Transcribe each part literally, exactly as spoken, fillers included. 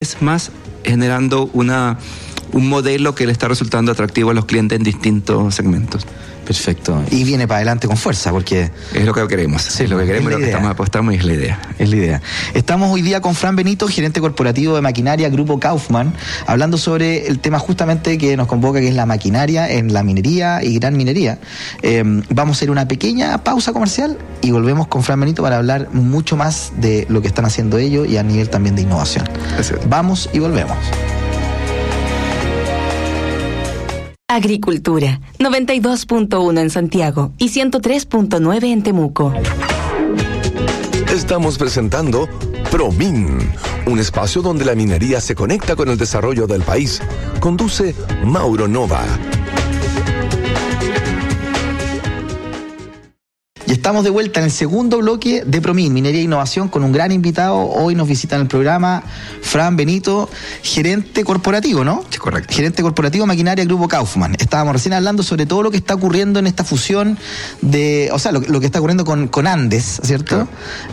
vez más generando una, un modelo que le está resultando atractivo a los clientes en distintos segmentos. Perfecto. Y viene para adelante con fuerza, porque... Es lo que queremos. Sí, es lo que queremos, lo que estamos apostando y es la idea. Es la idea. Estamos hoy día con Fran Benito, gerente corporativo de maquinaria Grupo Kaufman, hablando sobre el tema justamente que nos convoca, que es la maquinaria en la minería y gran minería. Eh, vamos a hacer una pequeña pausa comercial y volvemos con Fran Benito para hablar mucho más de lo que están haciendo ellos y a nivel también de innovación. Gracias. Vamos y volvemos. Agricultura, noventa y dos punto uno en Santiago y ciento tres punto nueve en Temuco. Estamos presentando ProMin, un espacio donde la minería se conecta con el desarrollo del país. Conduce Mauro Nova. Y estamos de vuelta en el segundo bloque de ProMin, Minería e Innovación, con un gran invitado. Hoy nos visita en el programa Fran Benito, gerente corporativo, ¿no? Sí, correcto. Gerente corporativo Maquinaria Grupo Kaufman. Estábamos recién hablando sobre todo lo que está ocurriendo en esta fusión de, o sea, lo, lo que está ocurriendo con, con Andes, ¿cierto? Claro.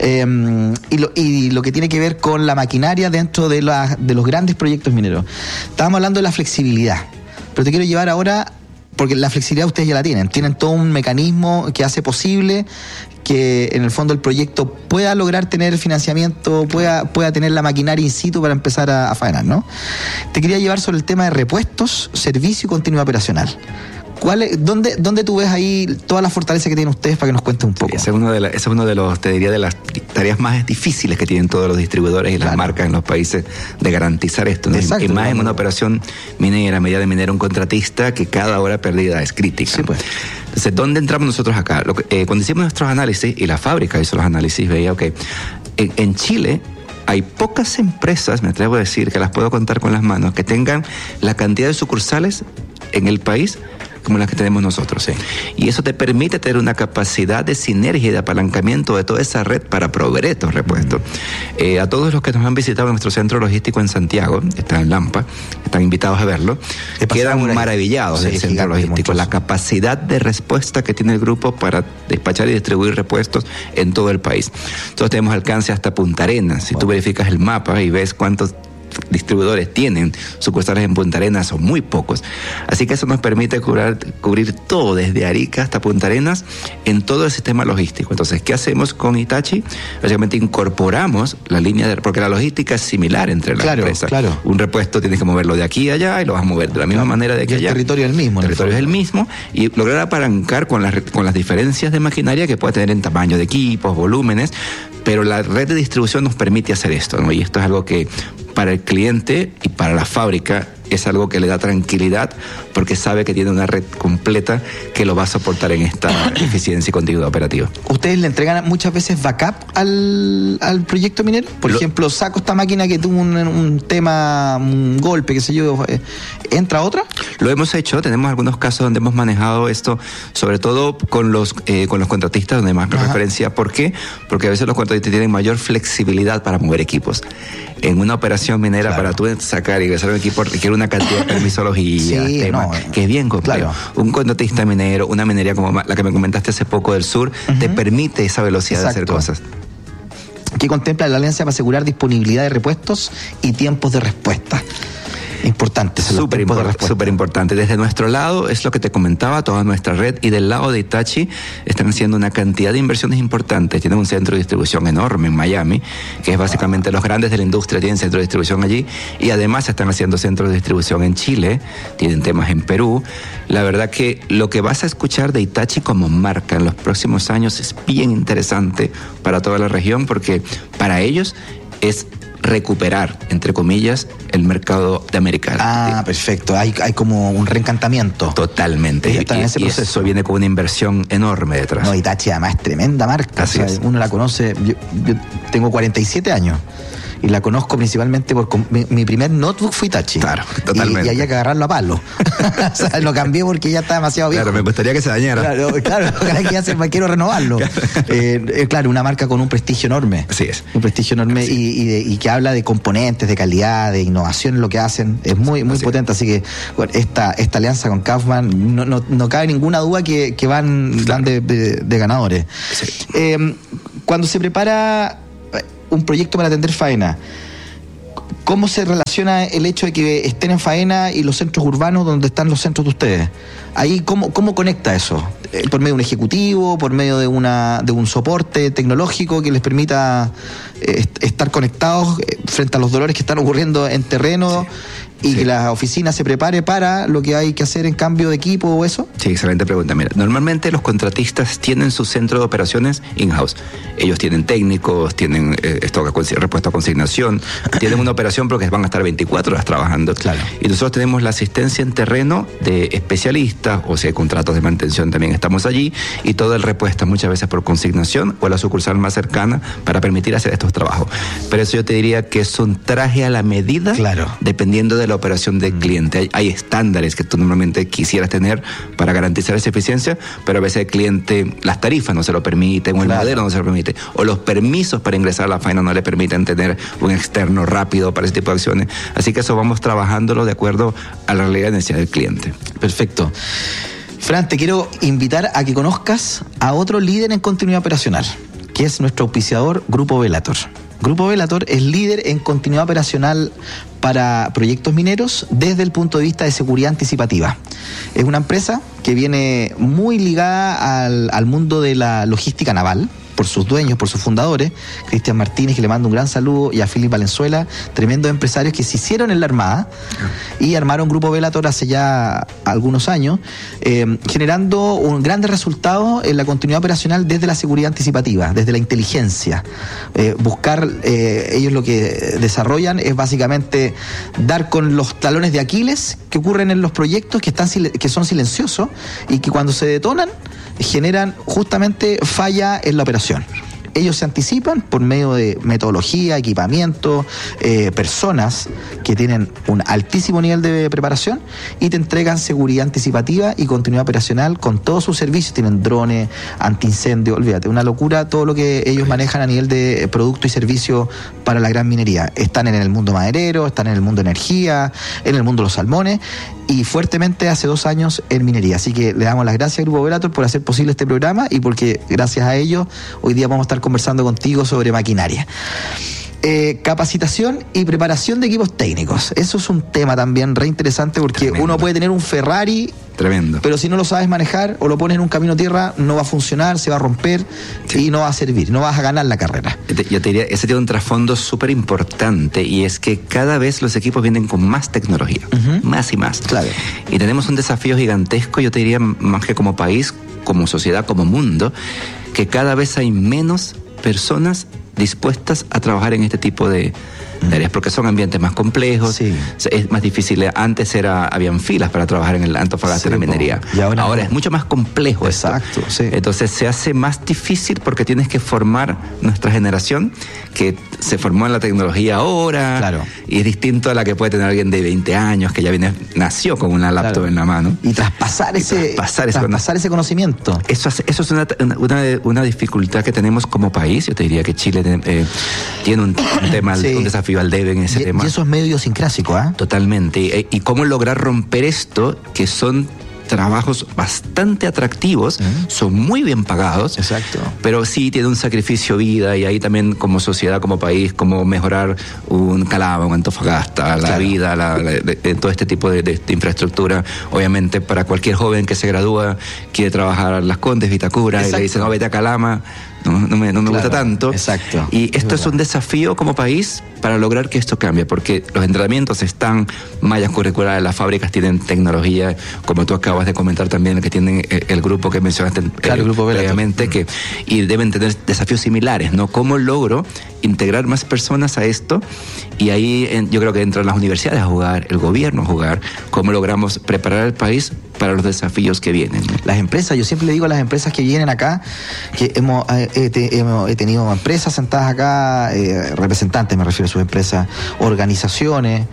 Eh, y, lo, y lo que tiene que ver con la maquinaria dentro de, la, de los grandes proyectos mineros. Estábamos hablando de la flexibilidad, pero te quiero llevar ahora... Porque la flexibilidad ustedes ya la tienen, tienen todo un mecanismo que hace posible que en el fondo el proyecto pueda lograr tener financiamiento, pueda, pueda tener la maquinaria in situ para empezar a, a faenar, ¿no? Te quería llevar sobre el tema de repuestos, servicio y continuidad operacional. ¿Cuál es, dónde, ¿Dónde tú ves ahí todas las fortalezas que tienen ustedes para que nos cuentes un poco? Sí, ese es uno de la, ese es uno de los, te diría, de las tareas más difíciles que tienen todos los distribuidores y las claro. marcas en los países de garantizar esto, ¿no? Exacto, y más en una operación minera, medida de minera, un contratista que cada hora perdida es crítica. Sí, pues. Entonces, ¿dónde entramos nosotros acá? Lo que, eh, cuando hicimos nuestros análisis, y la fábrica hizo los análisis, veía, ok, en, en Chile hay pocas empresas, me atrevo a decir, que las puedo contar con las manos, que tengan la cantidad de sucursales en el país como las que tenemos nosotros. Sí. Y eso te permite tener una capacidad de sinergia y de apalancamiento de toda esa red para proveer estos repuestos. Mm. Eh, a todos los que nos han visitado en nuestro centro logístico en Santiago, está en Lampa, están invitados a verlo, quedan maravillados sí, del centro logístico, la capacidad de respuesta que tiene el grupo para despachar y distribuir repuestos en todo el país. Entonces tenemos alcance hasta Punta Arenas. Si wow. tú verificas el mapa y ves cuántos distribuidores tienen sucursales en Punta Arenas, son muy pocos. Así que eso nos permite cubrir, cubrir todo desde Arica hasta Punta Arenas en todo el sistema logístico. Entonces, ¿qué hacemos con Hitachi? Básicamente incorporamos la línea de... Porque la logística es similar entre las claro, empresas. Claro. Un repuesto tienes que moverlo de aquí a allá y lo vas a mover de la misma claro. manera de aquí a allá. El territorio es el mismo. El territorio es el mismo y lograr apalancar con las, con las diferencias de maquinaria que puede tener en tamaño de equipos, volúmenes, pero la red de distribución nos permite hacer esto, ¿no? Y esto es algo que para el cliente y para la fábrica es algo que le da tranquilidad porque sabe que tiene una red completa que lo va a soportar en esta eficiencia y continuidad operativa. ¿Ustedes le entregan muchas veces backup al, al proyecto minero? Por lo, ejemplo, saco esta máquina que tuvo un, un tema, un golpe, qué sé yo, ¿entra otra? Lo hemos hecho, tenemos algunos casos donde hemos manejado esto, sobre todo con los, eh, con los contratistas, donde más referencia. ¿Por qué? Porque a veces los contratistas tienen mayor flexibilidad para mover equipos. En una operación minera, claro. para tú sacar y ingresar un equipo requiere una cantidad de permisología, sí, temas, no, que es bien complejo. Claro. Un contratista minero, una minería como la que me comentaste hace poco del sur, uh-huh. te permite esa velocidad Exacto. de hacer cosas. ¿Qué contempla la alianza para asegurar disponibilidad de repuestos y tiempos de respuesta? Importante, súper importante, súper importante. Desde nuestro lado, es lo que te comentaba, toda nuestra red, y del lado de Hitachi están haciendo una cantidad de inversiones importantes. Tienen un centro de distribución enorme en Miami, que es básicamente los grandes de la industria tienen centro de distribución allí, y además están haciendo centros de distribución en Chile, tienen temas en Perú. La verdad que lo que vas a escuchar de Hitachi como marca en los próximos años es bien interesante para toda la región, porque para ellos es recuperar, entre comillas, el mercado de América Latina. Ah, perfecto. Hay, hay como un reencantamiento. Totalmente. Y, está en ese y proceso. Eso viene con una inversión enorme detrás. No, Hitachi además es tremenda marca. Así o sea, es. Uno la conoce. Yo, yo tengo cuarenta y siete años. Y la conozco principalmente por... Mi, mi primer notebook fue Hitachi. Claro, totalmente. Y, y había que agarrarlo a palo. O sea, lo cambié porque ya está demasiado viejo. Claro, me gustaría que se dañara. Claro, claro, que ya se, quiero renovarlo. Eh, claro, una marca con un prestigio enorme. Así es. Un prestigio enorme y, y, de, y que habla de componentes, de calidad, de innovación en lo que hacen. Es muy, muy así potente. Así que bueno, esta, esta alianza con Kaufman, no, no, no cabe ninguna duda que, que van, claro. van de, de, de ganadores. Sí. Eh, cuando se prepara un proyecto para atender faena, ¿Cómo se relaciona el hecho de que estén en faena y los centros urbanos donde están los centros de ustedes? Ahí, ¿cómo, cómo conecta eso? ¿Por medio de un ejecutivo? ¿Por medio de una de un soporte tecnológico que les permita eh, estar conectados frente a los dolores que están ocurriendo en terreno? Sí. Y sí. que la oficina se prepare para lo que hay que hacer en cambio de equipo o eso. Sí, excelente pregunta. Mira, normalmente los contratistas tienen su centro de operaciones in-house. Ellos tienen técnicos, tienen eh, stock, repuesto a consignación, tienen una operación porque van a estar veinticuatro horas trabajando. Claro. Y nosotros tenemos la asistencia en terreno de especialistas, o si hay contratos de mantención también estamos allí, y todo el repuesto muchas veces por consignación o la sucursal más cercana para permitir hacer estos trabajos. Pero eso yo te diría que es un traje a la medida, claro. dependiendo de la operación del cliente. Hay, hay estándares que tú normalmente quisieras tener para garantizar esa eficiencia, pero a veces el cliente, las tarifas no se lo permiten, o el claro. modelo no se lo permite, o los permisos para ingresar a la faena no le permiten tener un externo rápido para ese tipo de acciones. Así que eso vamos trabajándolo de acuerdo a la realidad y necesidad del cliente. Perfecto. Fran, te quiero invitar a que conozcas a otro líder en continuidad operacional, que es nuestro auspiciador Grupo Velator. Grupo Velator es líder en continuidad operacional para proyectos mineros desde el punto de vista de seguridad anticipativa. Es una empresa que viene muy ligada al, al mundo de la logística naval, por sus dueños, por sus fundadores, Cristian Martínez, que le mando un gran saludo, y a Philip Valenzuela, tremendos empresarios que se hicieron en la Armada y armaron Grupo Velator hace ya algunos años, eh, generando un grandes resultados en la continuidad operacional desde la seguridad anticipativa, desde la inteligencia. Eh, buscar, eh, ellos lo que desarrollan es básicamente dar con los talones de Aquiles que ocurren en los proyectos que, están, que son silenciosos y que cuando se detonan generan justamente falla en la operación. Ellos se anticipan por medio de metodología, equipamiento, eh, personas que tienen un altísimo nivel de preparación y te entregan seguridad anticipativa y continuidad operacional con todos sus servicios. Tienen drones, antiincendio, olvídate, una locura todo lo que ellos manejan a nivel de producto y servicio para la gran minería. Están en el mundo maderero, están en el mundo energía, en el mundo de los salmones y fuertemente hace dos años en minería. Así que le damos las gracias al Grupo Velator por hacer posible este programa y porque gracias a ellos hoy día vamos a estar conversando contigo sobre maquinaria. Eh, capacitación y preparación de equipos técnicos. Eso es un tema también re interesante porque Tremendo. Uno puede tener un Ferrari, Tremendo. pero si no lo sabes manejar o lo pones en un camino tierra, no va a funcionar, se va a romper sí. y no va a servir, no vas a ganar la carrera. Yo te diría, ese tiene un trasfondo súper importante y es que cada vez los equipos vienen con más tecnología, uh-huh. más y más. Claro. Y tenemos un desafío gigantesco, yo te diría, más que como país, como sociedad, como mundo, que cada vez hay menos personas dispuestas a trabajar en este tipo de, de áreas, porque son ambientes más complejos, sí. es más difícil. Antes era habían filas para trabajar en el Antofagasta, sí, en la minería. Y ahora ahora no. es mucho más complejo. Exacto, esto. Sí. Entonces se hace más difícil porque tienes que formar nuestra generación que se formó en la tecnología ahora, claro. y es distinto a la que puede tener alguien de veinte años que ya viene, nació con una laptop claro. en la mano. Y traspasar ese, y traspasar ese, traspasar ese conocimiento. Eso, eso es una, una, una dificultad que tenemos como país. Yo te diría que Chile eh, tiene un, un tema, sí. un desafío al debe en ese y, tema. Y eso es medio idiosincrásico, ¿ah? ¿eh? Totalmente. Y, y cómo lograr romper esto, que son trabajos bastante atractivos, uh-huh. son muy bien pagados. Exacto. Pero sí tiene un sacrificio vida y ahí también como sociedad, como país, como mejorar un Calama, un Antofagasta, la claro. vida, la, la, de, de todo este tipo de, de, de infraestructura. Obviamente para cualquier joven que se gradúa, quiere trabajar en Las Condes, Vitacura, exacto. y le dicen, no, vete a Calama. No, no me, no me claro, gusta tanto. Exacto. Y esto es, es un desafío como país para lograr que esto cambie, porque los entrenamientos están, mallas curriculares, las fábricas tienen tecnología, como tú acabas de comentar también, que tienen el, el grupo que mencionaste claro, el grupo previamente, que, y deben tener desafíos similares, ¿no? ¿Cómo logro integrar más personas a esto? Y ahí en, yo creo que entran las universidades a jugar, el gobierno a jugar, cómo logramos preparar al país para los desafíos que vienen, ¿no? Las empresas, yo siempre le digo a las empresas que vienen acá, que hemos, eh, te, hemos he tenido empresas sentadas acá, eh, representantes, me refiero a sus empresas, organizaciones,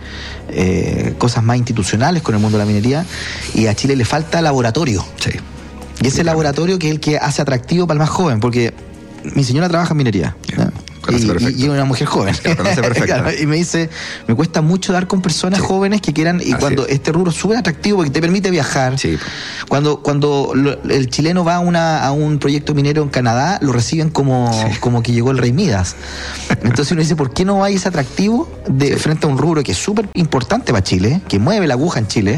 eh, cosas más institucionales con el mundo de la minería, y a Chile le falta laboratorio. Sí. Y ese sí, laboratorio que es el que hace atractivo para el más joven, porque mi señora trabaja en minería, ¿no? Conoce y, perfecto. y una mujer joven. La conoce perfecto. Claro, y me dice, me cuesta mucho dar con personas Sí. jóvenes que quieran, y Así cuando es. este rubro es súper atractivo porque te permite viajar. Sí. Cuando, cuando lo- el chileno va a, una, a un proyecto minero en Canadá, lo reciben como, Sí. como que llegó el rey Midas. Entonces uno dice, ¿por qué no hay ese atractivo de, Sí. frente a un rubro que es súper importante para Chile, que mueve la aguja en Chile,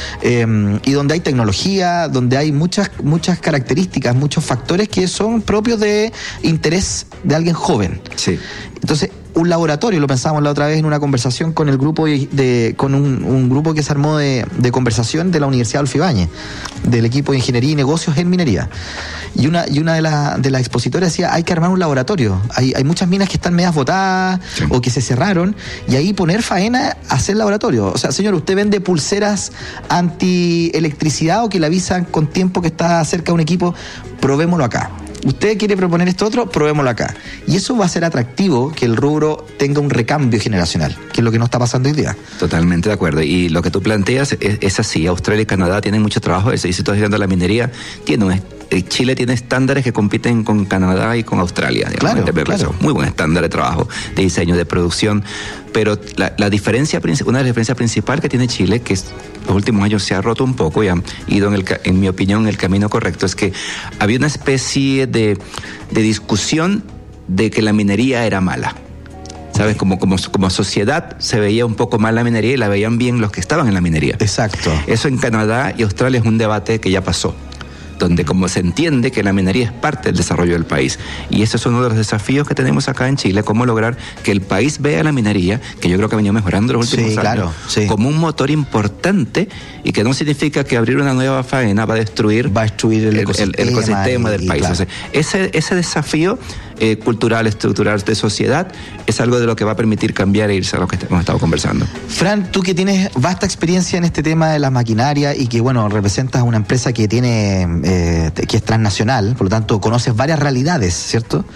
eh, y donde hay tecnología, donde hay muchas, muchas características, muchos factores que son propios de interés de alguien joven? Sí. Entonces, un laboratorio, lo pensábamos la otra vez en una conversación con el grupo de, de- con un, un grupo que se armó de, de conversación de la Universidad Adolfo Ibáñez, del equipo de Ingeniería y Negocios en Minería. Y una, y una de, la- de las expositoras decía, hay que armar un laboratorio. Hay, hay muchas minas que están medias botadas Sí. o que se cerraron, y ahí poner faena a hacer laboratorio. O sea, señor, usted vende pulseras anti-electricidad o que le avisan con tiempo que está cerca de un equipo, probémoslo acá. Usted quiere proponer esto otro, probémoslo acá. Y eso va a ser atractivo, que el rubro tenga un recambio generacional, que es lo que no está pasando hoy día. Totalmente de acuerdo. Y lo que tú planteas es, es así. Australia y Canadá tienen mucho trabajo. Y si estás llegando a la minería, tiene un, eh, Chile tiene estándares que compiten con Canadá y con Australia. digamos, Claro, en términos de claro. proceso. Muy buen estándar de trabajo, de diseño, de producción. Pero la, la diferencia, princi- una de las diferencias principales que tiene Chile, que es, los últimos años se ha roto un poco y ha ido, en, el, ca- en mi opinión, en el camino correcto, es que había una especie de, de discusión de que la minería era mala. ¿Sabes? Como, como, como sociedad se veía un poco mal la minería y la veían bien los que estaban en la minería. Exacto. Eso en Canadá y Australia es un debate que ya pasó, donde como se entiende que la minería es parte del desarrollo del país. Y ese es uno de los desafíos que tenemos acá en Chile, cómo lograr que el país vea la minería, que yo creo que ha venido mejorando los últimos Sí, años, claro, sí. como un motor importante, y que no significa que abrir una nueva faena va a destruir, Va a destruir el ecosistema el ecosistema y- del y país. claro. O sea, ese, ese desafío eh, cultural, estructural de sociedad es algo de lo que va a permitir cambiar e irse a lo que hemos estado conversando. Fran, tú que tienes vasta experiencia en este tema de la maquinaria y que, bueno, representas una empresa que tiene, eh, que es transnacional, por lo tanto conoces varias realidades, ¿cierto?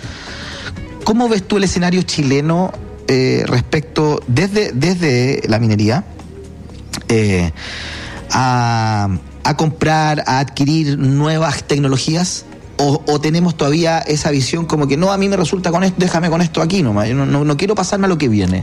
¿Cómo ves tú el escenario chileno eh, respecto, desde, desde la minería, eh, a, a comprar, a adquirir nuevas tecnologías? O, ¿O tenemos todavía esa visión como que no, a mí me resulta con esto, déjame con esto aquí nomás, yo no, no, no quiero pasarme a lo que viene?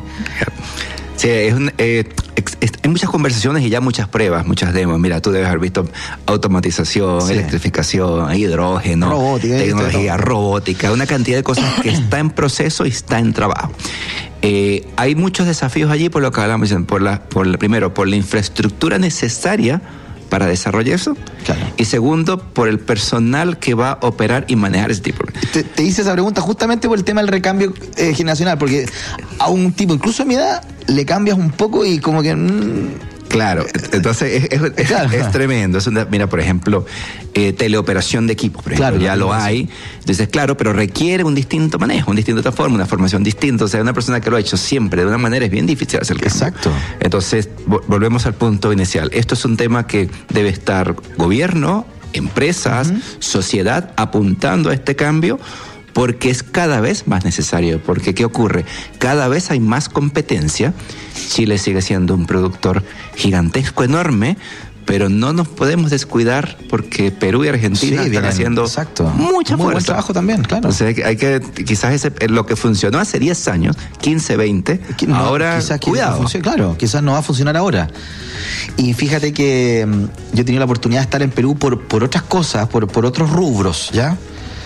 Sí, es un, eh, ex- es- hay muchas conversaciones y ya muchas pruebas, muchas demos. Mira, tú debes haber visto automatización, Sí. electrificación, hidrógeno, Robótica, tecnología, todo. robótica, una cantidad de cosas que está en proceso y está en trabajo. Eh, hay muchos desafíos allí por lo que hablamos, por la, por la, primero, por la infraestructura necesaria para desarrollar eso. Claro. Y segundo, por el personal que va a operar y manejar ese tipo. Te, te hice esa pregunta justamente por el tema del recambio eh, generacional, porque a un tipo, incluso a mi edad, le cambias un poco y como que... mm, Claro, entonces es, es- es- Claro. es tremendo. Es una- mira, por ejemplo, eh, teleoperación de equipos, por ejemplo, Claro, ya lo lo mismo, hay. Entonces, claro, pero requiere un distinto manejo, un distinto forma, una formación distinta. O sea, una persona que lo ha hecho siempre de una manera es bien difícil hacer el cambio. Exacto. Entonces, vo- volvemos al punto inicial. Esto es un tema que debe estar gobierno, empresas, sociedad apuntando a este cambio, porque es cada vez más necesario. Porque, ¿qué ocurre? Cada vez hay más competencia. Chile sigue siendo un productor gigantesco, enorme, pero no nos podemos descuidar porque Perú y Argentina Sí, están vienen, haciendo exacto. mucha Muy buen fuerza. trabajo también, claro. O sea, que hay que, quizás ese, lo que funcionó hace diez años, quince, veinte, Que no, ahora, quizás que no cuidado. funcione, claro, quizás no va a funcionar ahora. Y fíjate que mm, yo he tenido la oportunidad de estar en Perú por, por otras cosas, por, por otros rubros, ¿ya?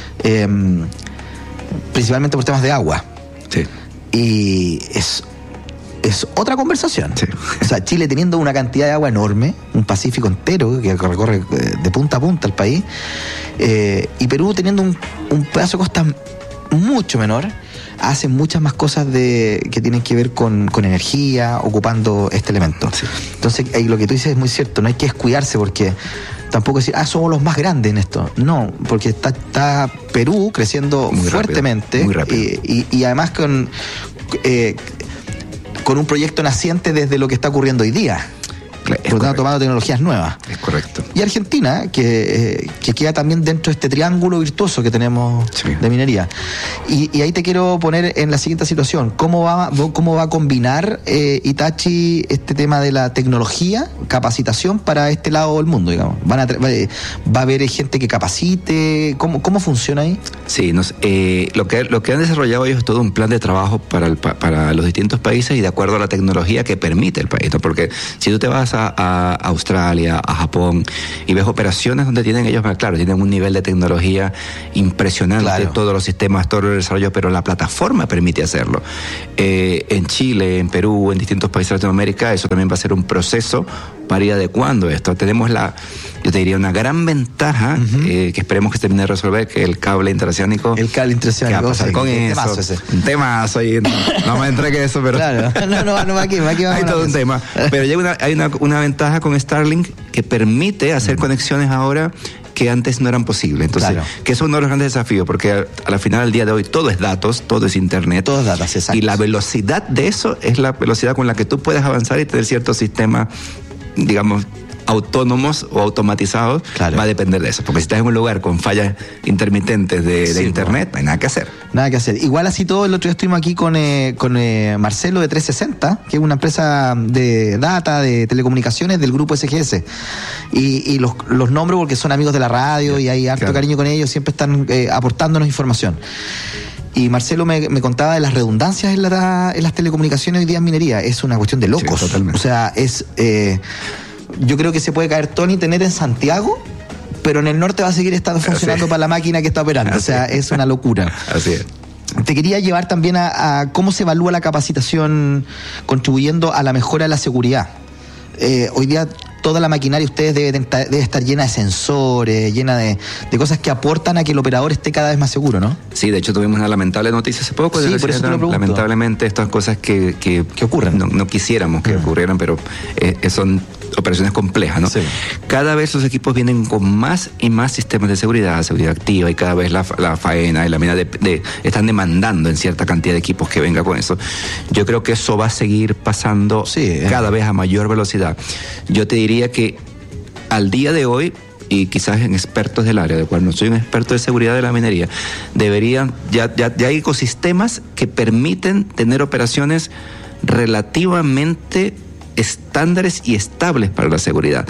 Em, principalmente por temas de agua. Sí. Y es, es otra conversación. Sí. O sea, Chile teniendo una cantidad de agua enorme, un Pacífico entero que recorre eh, de punta a punta el país, eh, y Perú teniendo un, un pedazo de costa mucho menor, hacen muchas más cosas de, que tienen que ver con, con energía, ocupando este elemento. Sí. Entonces, ahí lo que tú dices es muy cierto, no hay que descuidarse porque tampoco decir, ah, somos los más grandes en esto. No, porque está, está Perú creciendo Muy rápido, fuertemente muy rápido. Y, y, y además con, eh, con un proyecto naciente desde lo que está ocurriendo hoy día. por lo tanto tomando tecnologías nuevas. Es correcto. Y Argentina, que, eh, que queda también dentro de este triángulo virtuoso que tenemos sí. de minería. Y, y ahí te quiero poner en la siguiente situación. ¿Cómo va, cómo va a combinar eh, Hitachi este tema de la tecnología, capacitación para este lado del mundo, digamos? ¿Van a, ¿Va a haber gente que capacite? ¿Cómo, cómo funciona ahí? Sí, nos, eh, lo, que, lo que han desarrollado ellos es todo un plan de trabajo para, el, para los distintos países y de acuerdo a la tecnología que permite el país, ¿no? Porque si tú te vas a, a Australia, a Japón y ves operaciones donde tienen ellos, claro, tienen un nivel de tecnología impresionante, claro. todos los sistemas, todo el desarrollo, pero la plataforma permite hacerlo. Eh, en Chile, en Perú, en distintos países de Latinoamérica, eso también va a ser un proceso para ir adecuando esto. Tenemos la, yo te diría, una gran ventaja, uh-huh. eh, que esperemos que se termine de resolver, que el cable interoceánico. El cable interoceánico. ¿Qué va a pasar con eso? Temazo ese. Un temazo ahí. No, no me entregué eso, pero. Claro, no, no, no, aquí, aquí hay todo un tema. Pero ya hay una, hay una, una ventaja con Starlink que permite hacer uh-huh. conexiones ahora que antes no eran posibles. Entonces, claro. que es uno de los grandes desafíos, porque a, a la final del día de hoy todo es datos, todo es internet. Todo es datos, exacto. Y la velocidad de eso es la velocidad con la que tú puedes avanzar y tener ciertos sistemas, digamos, autónomos o automatizados, claro. va a depender de eso. Porque si estás en un lugar con fallas intermitentes de, sí, de internet, no hay nada que hacer. Nada que hacer. Igual así todo, el otro día estuvimos aquí con, eh, con eh, Marcelo de trescientos sesenta, que es una empresa de data, de telecomunicaciones del grupo S G S. Y, y los, los nombro porque son amigos de la radio y hay harto claro. cariño con ellos, siempre están eh, aportándonos información. Y Marcelo me, me contaba de las redundancias en, la, en las telecomunicaciones hoy día en minería. Es una cuestión de locos. Sí, o sea, es... Eh, yo creo que se puede caer todo el internet en Santiago, pero en el norte va a seguir estando funcionando para la máquina que está operando. Así o sea, es una locura. Así es. Te quería llevar también a, a cómo se evalúa la capacitación contribuyendo a la mejora de la seguridad. Eh, hoy día toda la maquinaria ustedes debe, debe estar llena de sensores, llena de, de cosas que aportan a que el operador esté cada vez más seguro, ¿no? Sí, de hecho tuvimos una lamentable noticia hace poco. Sí, por eso te lo pregunto. Lamentablemente estas cosas que, que, que ocurren. No, no quisiéramos que mm. ocurrieran, pero eh, son operaciones complejas, ¿no? Sí. Cada vez los equipos vienen con más y más sistemas de seguridad, seguridad activa, y cada vez la, la faena y la mina de, de, están demandando en cierta cantidad de equipos que venga con eso. Yo creo que eso va a seguir pasando sí, eh. cada vez a mayor velocidad. Yo te diría que al día de hoy, y quizás en expertos del área, de cual no soy un experto de seguridad de la minería, deberían, ya, ya, ya hay ecosistemas que permiten tener operaciones relativamente estándares y estables para la seguridad.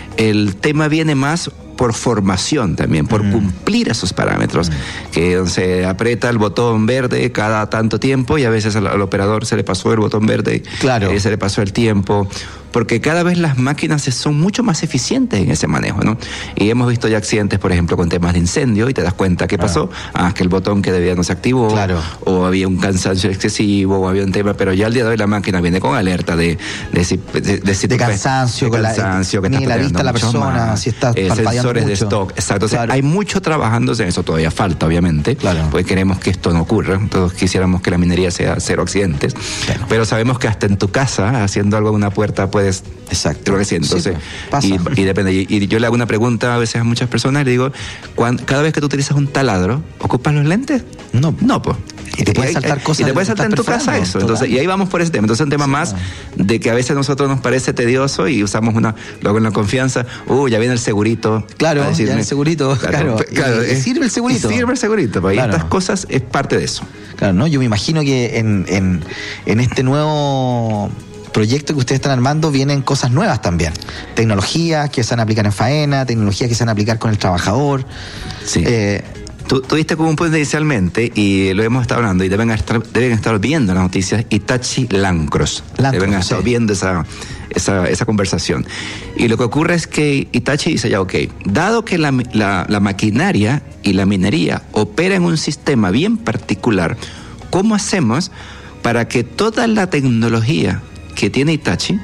El tema viene más por formación también, por mm. cumplir esos parámetros, mm. que se aprieta el botón verde cada tanto tiempo y a veces al, al operador se le pasó el botón verde, claro. eh, se le pasó el tiempo, porque cada vez las máquinas son mucho más eficientes en ese manejo, ¿no? Y hemos visto ya accidentes, por ejemplo, con temas de incendio, y te das cuenta qué pasó. Ah, ah que el botón que debía no se activó, claro. o había un cansancio excesivo, o había un tema, pero ya al día de hoy la máquina viene con alerta de de, de, de, de, de cansancio, de cansancio, con la, que ni la vista de la persona, más, si está eh, sensores mucho. De stock, exacto. O sea, claro. hay mucho trabajándose en eso, todavía falta, obviamente, claro. porque queremos que esto no ocurra. Todos quisiéramos que la minería sea cero accidentes, claro. pero sabemos que hasta en tu casa, haciendo algo en una puerta, puedes Exacto. Creo que sí, entonces, sí, pasa. Y, y depende. Y, y yo le hago una pregunta a veces a muchas personas y le digo, cuando, cada vez que tú utilizas un taladro, ¿ocupas los lentes? No. No, pues. Y te puedes saltar cosas. Y te puedes saltar en tu casa eso. Entonces, y ahí vamos por ese tema. Entonces, es un tema sí, más no. de que a veces a nosotros nos parece tedioso y usamos una, luego en la confianza, uh, ya viene el segurito. Claro, decirme, ya el segurito. Claro, claro, claro y, y sirve el segurito. Y sirve el segurito. Pues, claro. Y estas cosas es parte de eso. Claro, ¿no? Yo me imagino que en, en, en este nuevo proyecto que ustedes están armando vienen cosas nuevas también. Tecnologías que se van a aplicar en faena, tecnologías que se van a aplicar con el trabajador. Sí. Eh, Tú, tú diste como un punto inicialmente y lo hemos estado hablando y deben estar, deben estar viendo las noticias Hitachi Lancros. Lancros deben estar sí. viendo esa, esa, esa conversación. Y lo que ocurre es que Hitachi dice ya, ok, dado que la, la, la maquinaria y la minería opera en un sistema bien particular, ¿cómo hacemos para que toda la tecnología que tiene Hitachi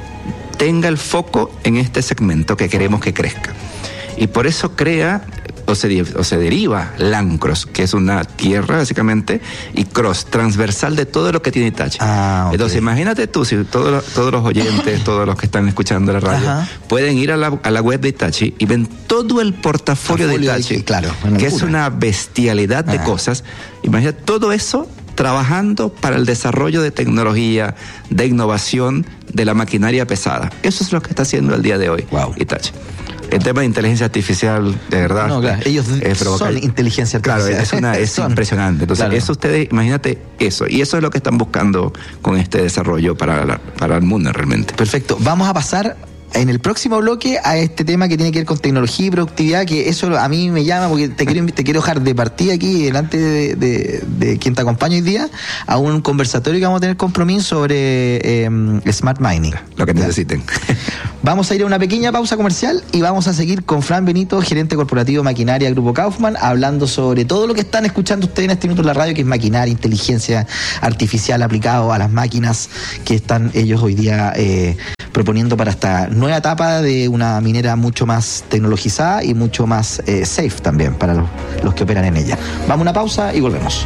tenga el foco en este segmento que queremos que crezca? Y por eso crea o se, o se deriva Lancros, que es una tierra básicamente, y cross, transversal de todo lo que tiene Hitachi. Ah, okay. Entonces imagínate tú, si todos, todos los oyentes, todos los que están escuchando la radio, Ajá. pueden ir a la, a la web de Hitachi y ven todo el portafolio, portafolio de Hitachi, de, claro, que es una bestialidad de ah. cosas. Imagínate todo eso trabajando para el desarrollo de tecnología, de innovación de la maquinaria pesada. Eso es lo que está haciendo el día de hoy Wow. Hitachi. El tema de inteligencia artificial, de verdad. No, claro, ellos eh, provoca- son inteligencia artificial. Claro, es, una, es Son. impresionante. Entonces, Claro. eso ustedes, imagínate eso. Y eso es lo que están buscando con este desarrollo para, la- para el mundo realmente. Perfecto. Vamos a pasar en el próximo bloque a este tema que tiene que ver con tecnología y productividad, que eso a mí me llama porque te quiero, te quiero dejar de partida aquí delante de, de, de quien te acompaña hoy día a un conversatorio que vamos a tener con Promin sobre eh, Smart Mining. Lo que ¿Ya? necesiten. Vamos a ir a una pequeña pausa comercial y vamos a seguir con Fran Benito, gerente corporativo Maquinaria Grupo Kaufman, hablando sobre todo lo que están escuchando ustedes en este minuto en la radio, que es maquinaria, inteligencia artificial aplicado a las máquinas que están ellos hoy día eh, proponiendo para esta nueva etapa de una minera mucho más tecnologizada y mucho más eh, safe también para los, los que operan en ella. Vamos a una pausa y volvemos.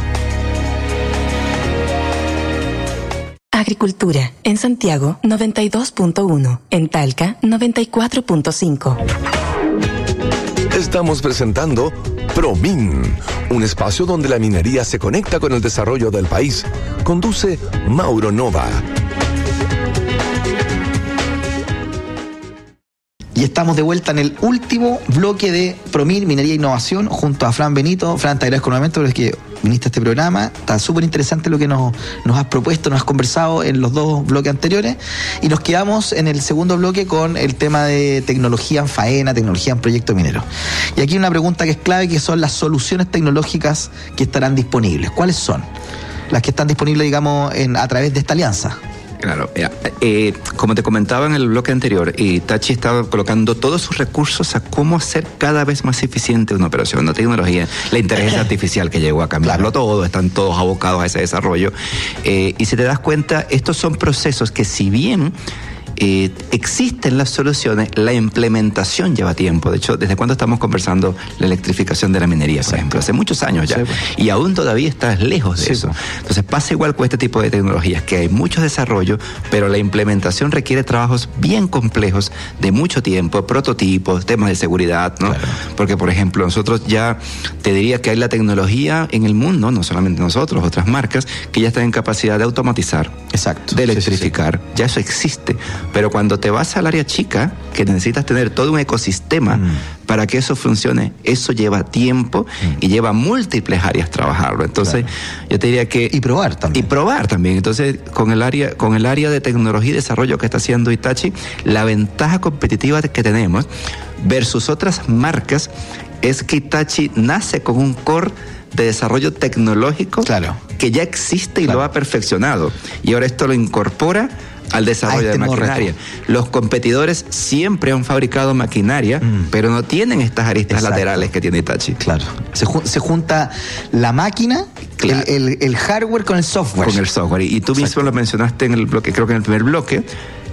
Agricultura. En Santiago, noventa y dos punto uno. En Talca, noventa y cuatro punto cinco. Estamos presentando ProMin, un espacio donde la minería se conecta con el desarrollo del país. Conduce Mauro Nova. Y estamos de vuelta en el último bloque de ProMin, Minería e Innovación, junto a Fran Benito. Fran, te agradezco nuevamente por es que viniste a este programa. Está súper interesante lo que nos, nos has propuesto, nos has conversado en los dos bloques anteriores. Y nos quedamos en el segundo bloque con el tema de tecnología en faena, tecnología en proyecto minero. Y aquí hay una pregunta que es clave, que son las soluciones tecnológicas que estarán disponibles. ¿Cuáles son? Las que están disponibles, digamos, en, a través de esta alianza. Claro, eh, eh, como te comentaba en el bloque anterior, Hitachi está colocando todos sus recursos a cómo hacer cada vez más eficiente una operación, una tecnología, la inteligencia artificial que llegó a cambiarlo Claro. todo, están todos abocados a ese desarrollo. Eh, y si te das cuenta, estos son procesos que si bien Eh, existen las soluciones, la implementación lleva tiempo. De hecho, ¿desde cuándo estamos conversando la electrificación de la minería, por ejemplo? Hace muchos años ya. Sí, pues. Y aún todavía estás lejos de Sí, eso. pues. Entonces pasa igual con este tipo de tecnologías, que hay mucho desarrollo, pero la implementación requiere trabajos bien complejos de mucho tiempo, prototipos, temas de seguridad, ¿no? Claro. Porque, por ejemplo, nosotros ya, te diría que hay la tecnología en el mundo, no solamente nosotros, otras marcas, que ya están en capacidad de automatizar, Exacto. de Sí, sí, electrificar, ya eso existe. Pero cuando te vas al área chica, que necesitas tener todo un ecosistema Mm. para que eso funcione, eso lleva tiempo y lleva múltiples áreas trabajarlo. Entonces, yo te diría que... Y probar también. Y probar también. Entonces, con el área, con el área de tecnología y desarrollo que está haciendo Hitachi, la ventaja competitiva que tenemos versus otras marcas es que Hitachi nace con un core de desarrollo tecnológico Claro. que ya existe y Claro. lo ha perfeccionado. Y ahora esto lo incorpora al desarrollo A este de nuevo maquinaria. reto. Los competidores siempre han fabricado maquinaria, Mm. pero no tienen estas aristas Exacto. laterales que tiene Hitachi. Claro. Se, ju- se junta la máquina, Claro. el, el- el hardware con el software. Con el software. Y tú mismo Exacto. lo mencionaste en el bloque, creo que en el primer bloque,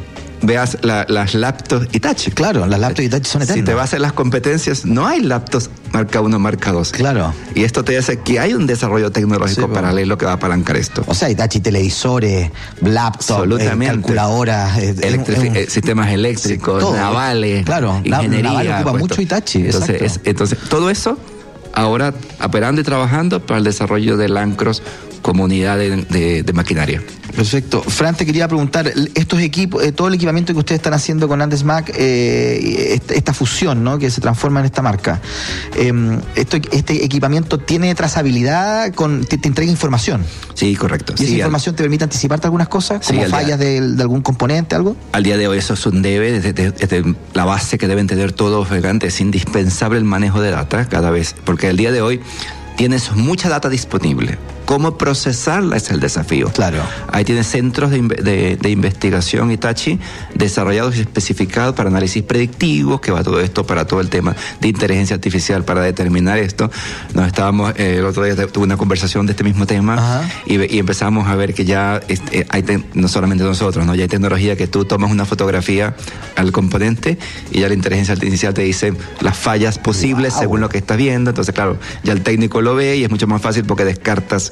veas la- las laptops Hitachi. Claro, las laptops Hitachi son eternas. Si te vas a las competencias, no hay laptops marca uno, marca dos. Claro. Y esto te hace que hay un desarrollo tecnológico Sí, bueno. paralelo que va a apalancar esto. O sea, Hitachi, televisores, laptops, Absolutamente. eh, calculadoras, eh, Electrifi- es un- eh, sistemas eléctricos, todo. navales, Claro, la- ingeniería. naval ocupa puesto. mucho Hitachi, Entonces, exacto. es- entonces, todo eso ahora operando y trabajando para el desarrollo de Lancros como unidad de, de- de maquinaria. Perfecto. Fran, te quería preguntar, estos equipos, eh, todo el equipamiento que ustedes están haciendo con Andesmac, eh, esta, esta fusión, ¿no?, que se transforma en esta marca, eh, esto, ¿este equipamiento tiene trazabilidad, con, te, te entrega información? Sí, correcto. ¿Y Sí, esa al- información te permite anticiparte algunas cosas? Sí, ¿Como al día- fallas de, de algún componente, algo? Al día de hoy eso es un debe, desde, desde- desde la base que deben tener todos los fabricantes. Es indispensable el manejo de data cada vez, porque al día de hoy tienes mucha data disponible. ¿Cómo procesarla es el desafío? Claro. Ahí tienes centros de, inve- de- de investigación Hitachi desarrollados y especificados para análisis predictivos, que va todo esto para todo el tema de inteligencia artificial para determinar esto. Nos estábamos, eh, el otro día tuve una conversación de este mismo tema Ajá. y, ve- y empezamos a ver que ya este, hay te- no solamente nosotros, ¿no? Ya hay tecnología que tú tomas una fotografía al componente y ya la inteligencia artificial te dice las fallas posibles Wow. según lo que estás viendo. Entonces, claro, ya el técnico lo ve y es mucho más fácil porque descartas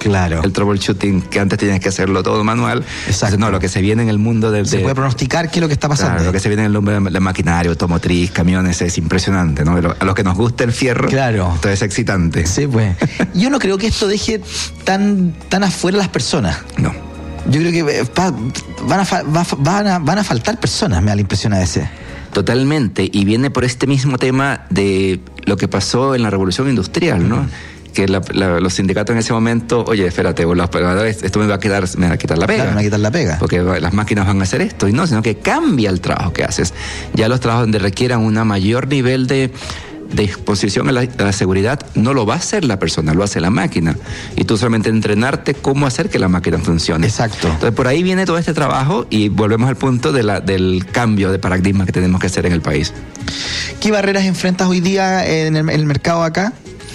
Claro. el troubleshooting, que antes tenías que hacerlo todo manual. Exacto. Entonces, no, lo que se viene en el mundo del... Se de, puede pronosticar qué es lo que está pasando. Claro, lo que se viene en el mundo de la maquinaria, automotriz, camiones, es impresionante, ¿no? A los que nos gusta el fierro, claro. Esto es excitante. Sí, pues. Yo no creo que esto deje tan, tan afuera las personas. No. Yo creo que va, van, a, va, van, a, van a faltar personas, me da la impresión a veces. Totalmente, y viene por este mismo tema de lo que pasó en la revolución industrial, ¿no? Mm. Que la, la, los sindicatos en ese momento, oye, espérate, los operadores, esto me va a quedar, me va a quitar la pega. Claro, me va a quitar la pega. Porque las máquinas van a hacer esto, y no, sino que cambia el trabajo que haces. Ya los trabajos donde requieran un mayor nivel de, de exposición a la, a la seguridad, no lo va a hacer la persona, lo hace la máquina. Y tú solamente entrenarte cómo hacer que la máquina funcione. Exacto. Entonces, por ahí viene todo este trabajo y volvemos al punto de la, del cambio de paradigma que tenemos que hacer en el país. ¿Qué barreras enfrentas hoy día en el, en el mercado acá?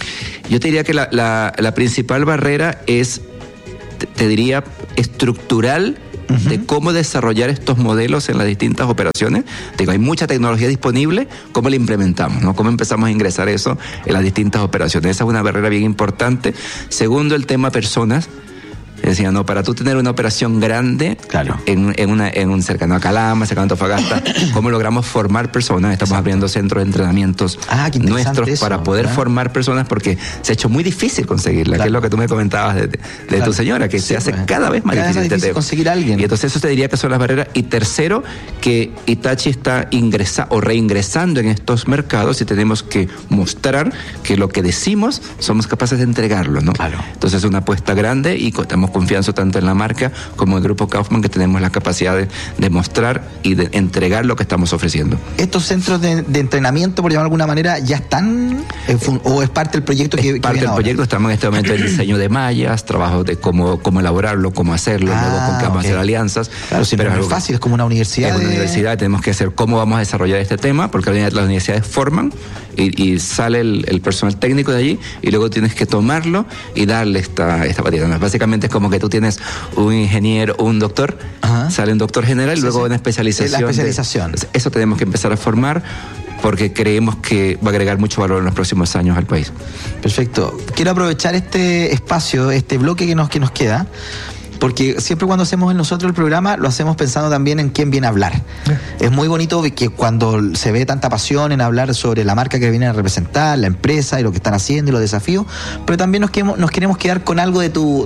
Yo te diría que la, la, la principal barrera es, te, te diría, estructural, uh-huh, de cómo desarrollar estos modelos en las distintas operaciones. Digo, hay mucha tecnología disponible, ¿cómo la implementamos? ¿No? ¿Cómo empezamos a ingresar eso en las distintas operaciones? Esa es una barrera bien importante. Segundo, el tema personas. Decía, no, para tú tener una operación grande, claro, en, en, una, en un cercano a Calama, cercano a Antofagasta, ¿cómo logramos formar personas? Estamos Exacto. abriendo centros de entrenamientos ah, nuestros eso, para poder ¿verdad? formar personas, porque se ha hecho muy difícil conseguirla, claro, que es lo que tú me comentabas de, de, de claro. tu señora, que sí, se hace pues, cada vez más cada difícil, vez más difícil conseguir a alguien. Y entonces eso te diría que son las barreras. Y tercero, que Hitachi está ingresando o reingresando en estos mercados y tenemos que mostrar que lo que decimos somos capaces de entregarlo, ¿no? Claro. Entonces es una apuesta grande y tenemos confianza tanto en la marca como el Grupo Kaufman, que tenemos la capacidad de, de mostrar y de entregar lo que estamos ofreciendo. ¿Estos centros de, de entrenamiento, por llamar de alguna manera, ya están fun- o es parte del proyecto que, es que parte del ahora? proyecto? Estamos en este momento en diseño de mallas, trabajo de cómo, cómo elaborarlo, cómo hacerlo, ah, luego con qué vamos okay. a hacer alianzas. Claro, si pero no es fácil, es como una universidad. Es una de... universidad, tenemos que hacer cómo vamos a desarrollar este tema, porque las universidades forman y, y sale el, el personal técnico de allí y luego tienes que tomarlo y darle esta, esta batida. ¿No? Básicamente es como que tú tienes un ingeniero o un doctor, ajá, sale un doctor general y sí, luego sí. una especialización. La especialización. De, eso tenemos que empezar a formar porque creemos que va a agregar mucho valor en los próximos años al país. Perfecto. Quiero aprovechar este espacio, este bloque que nos, que nos queda, porque siempre cuando hacemos nosotros el programa lo hacemos pensando también en quién viene a hablar. Yeah. Es muy bonito que cuando se ve tanta pasión en hablar sobre la marca que viene a representar, la empresa y lo que están haciendo y los desafíos, pero también nos queremos, nos queremos quedar con algo de tu,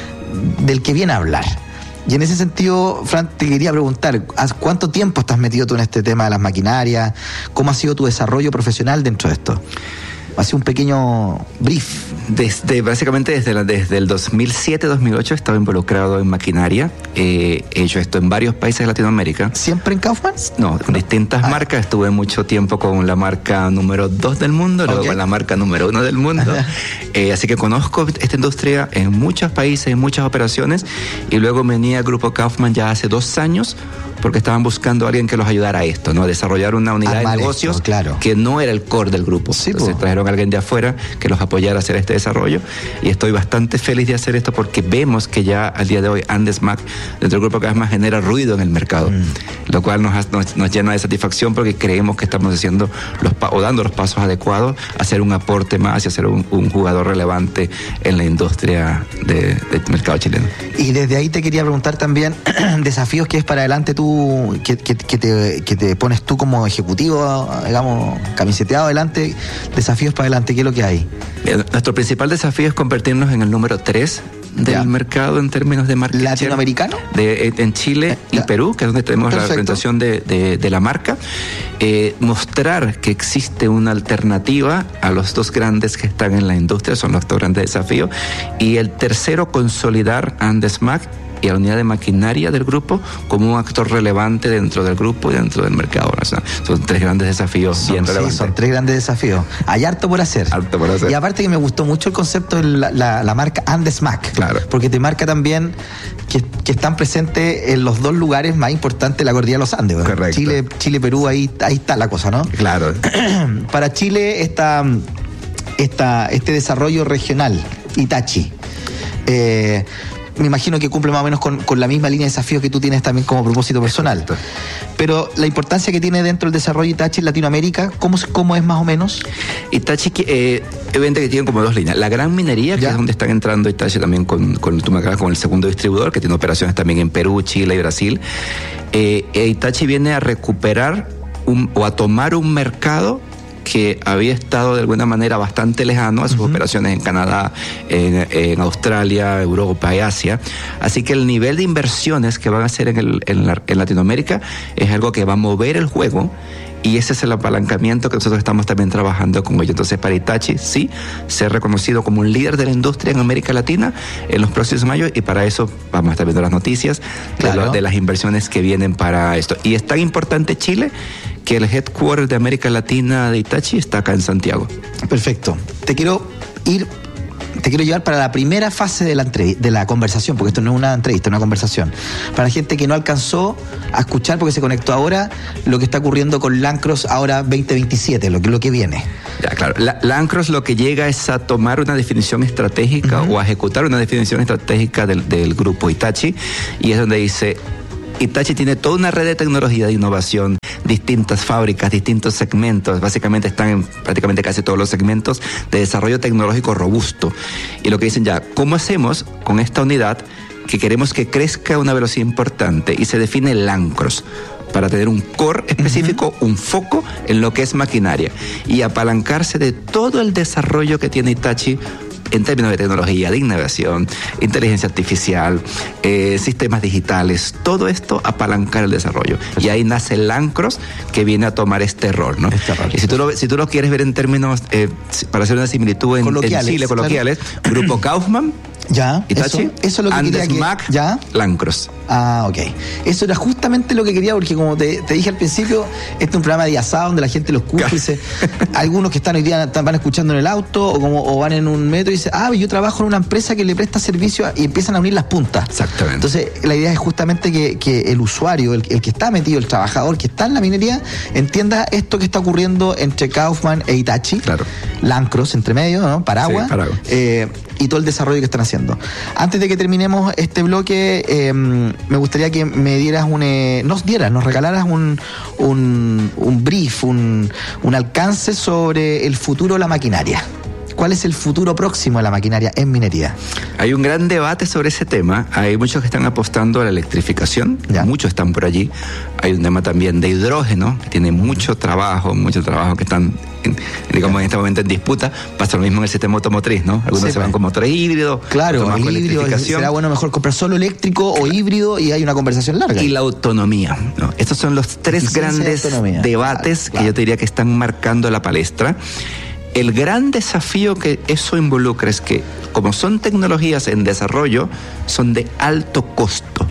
del que viene a hablar. Y en ese sentido, Fran, te quería preguntar, ¿cuánto tiempo estás metido tú en este tema de las maquinarias? ¿Cómo ha sido tu desarrollo profesional dentro de esto? Ha sido un pequeño brief. Desde, básicamente desde, la, desde el dos mil siete dos mil ocho he estado involucrado en maquinaria. Eh, he hecho esto en varios países de Latinoamérica. ¿Siempre en Kaufman? No, en distintas ah. marcas. Estuve mucho tiempo con la marca número dos del mundo, luego okay. con la marca número uno del mundo. eh, así que conozco esta industria en muchos países, en muchas operaciones. Y luego me uní al Grupo Kaufman ya hace dos años porque estaban buscando a alguien que los ayudara a esto, ¿no? A desarrollar una unidad Armar de negocios esto, claro. que no era el core del grupo. Sí, Entonces po. trajeron a alguien de afuera que los apoyara a hacer este desarrollo y estoy bastante feliz de hacer esto porque vemos que ya al día de hoy Andesmac, dentro del grupo Kaufman, genera ruido en el mercado, mm. lo cual nos, nos, nos llena de satisfacción porque creemos que estamos haciendo los o dando los pasos adecuados a hacer un aporte más y a ser un, un jugador relevante en la industria de, del mercado chileno. Y desde ahí te quería preguntar también desafíos que es para adelante tú Que, que, que, te, que te pones tú como ejecutivo, digamos, camiseteado adelante, desafíos para adelante, ¿qué es lo que hay? Bien, nuestro principal desafío es convertirnos en el número tres del ya. mercado en términos de market ¿Latinoamericano? De, en Chile ya. y Perú, que es donde tenemos Perfecto. la representación de, de, de la marca. Eh, mostrar que existe una alternativa a los dos grandes que están en la industria, son los dos grandes desafíos. Y el tercero, consolidar Andesmac y a la unidad de maquinaria del grupo como un actor relevante dentro del grupo y dentro del mercado nacional. Son tres grandes desafíos son, bien sí, relevantes. Son tres grandes desafíos. Hay harto por hacer. Harto por hacer. Y aparte que me gustó mucho el concepto de la, la, la marca Andesmac. Claro. Porque te marca también que, que están presentes en los dos lugares más importantes de la cordillera de los Andes. ¿verdad? Correcto. Chile, Chile, Perú, ahí, ahí está la cosa, ¿no? Claro. Para Chile, esta, esta, este desarrollo regional, Hitachi, eh, me imagino que cumple más o menos con, con la misma línea de desafíos que tú tienes también como propósito personal. Pero la importancia que tiene dentro del desarrollo Hitachi en Latinoamérica, ¿cómo, cómo es más o menos? Hitachi, eh, evidentemente que tienen como dos líneas. La gran minería, que ¿ya? es donde están entrando Hitachi también con, con, tú me acabas, con el segundo distribuidor, que tiene operaciones también en Perú, Chile y Brasil. Eh, Hitachi viene a recuperar un, o a tomar un mercado que había estado de alguna manera bastante lejano a sus uh-huh. operaciones en Canadá, en, en Australia, Europa y Asia. Así que el nivel de inversiones que van a hacer en, el, en, la, en Latinoamérica es algo que va a mover el juego. Y ese es el apalancamiento que nosotros estamos también trabajando con ellos. Entonces, para Hitachi, sí, ser reconocido como un líder de la industria en América Latina en los próximos años, y para eso vamos a estar viendo las noticias claro. de, lo, de las inversiones que vienen para esto. Y es tan importante Chile que el headquarter de América Latina de Hitachi está acá en Santiago. Perfecto. Te quiero ir... Te quiero llevar para la primera fase de la, entrev- de la conversación, porque esto no es una entrevista, es una conversación. Para la gente que no alcanzó a escuchar, porque se conectó ahora, lo que está ocurriendo con Lancros ahora veinte veintisiete, lo que, lo que viene. Ya, claro. La, Lancros lo que llega es a tomar una definición estratégica uh-huh. o a ejecutar una definición estratégica del, del grupo Hitachi, y es donde dice... Hitachi tiene toda una red de tecnología de innovación, distintas fábricas, distintos segmentos, básicamente están en prácticamente casi todos los segmentos de desarrollo tecnológico robusto. Y lo que dicen ya, ¿cómo hacemos con esta unidad que queremos que crezca a una velocidad importante? Y se define Lancros, para tener un core específico, uh-huh. un foco en lo que es maquinaria y apalancarse de todo el desarrollo que tiene Hitachi en términos de tecnología, de innovación, inteligencia artificial, eh, sistemas digitales, todo esto apalancar el desarrollo. Y ahí nace Lancros, que viene a tomar este rol, ¿no? Este rol. Y si tú, lo, si tú lo quieres ver en términos, eh, para hacer una similitud en, en Chile, coloquiales, claro. Grupo Kaufman, ya, Hitachi, eso, eso es lo que Andes quería que, Mac, ¿ya? Lancros. Ah, ok. Eso era justamente lo que quería, porque como te, te dije al principio, este es un programa de asado donde la gente lo escucha y dice, algunos que están hoy día van escuchando en el auto o como o van en un metro y dicen, ah, yo trabajo en una empresa que le presta servicio a, y empiezan a unir las puntas. Exactamente. Entonces, la idea es justamente que, que el usuario, el, el que está metido, el trabajador que está en la minería, entienda esto que está ocurriendo entre Kaufman e Hitachi. Claro. Lancros, entre medio, ¿no? Paraguas. Sí, Paraguas. Eh, y todo el desarrollo que están haciendo. Antes de que terminemos este bloque, eh, me gustaría que me dieras un, eh, nos dieras, nos regalaras un, un, un brief, un, un alcance sobre el futuro de la maquinaria. ¿Cuál es el futuro próximo de la maquinaria en minería? Hay un gran debate sobre ese tema. Hay muchos que están apostando a la electrificación. Ya. Muchos están por allí. Hay un tema también de hidrógeno, que tiene mucho trabajo, mucho trabajo que están, en, digamos, en este momento en disputa. Pasa lo mismo en el sistema automotriz, ¿no? Algunos sí, se van con motores híbridos. Claro, el híbrido, será bueno mejor comprar solo eléctrico o híbrido, y hay una conversación larga. Y la autonomía, ¿no? Estos son los tres grandes debates claro, claro. que yo te diría que están marcando la palestra. El gran desafío que eso involucra es que, como son tecnologías en desarrollo, son de alto costo.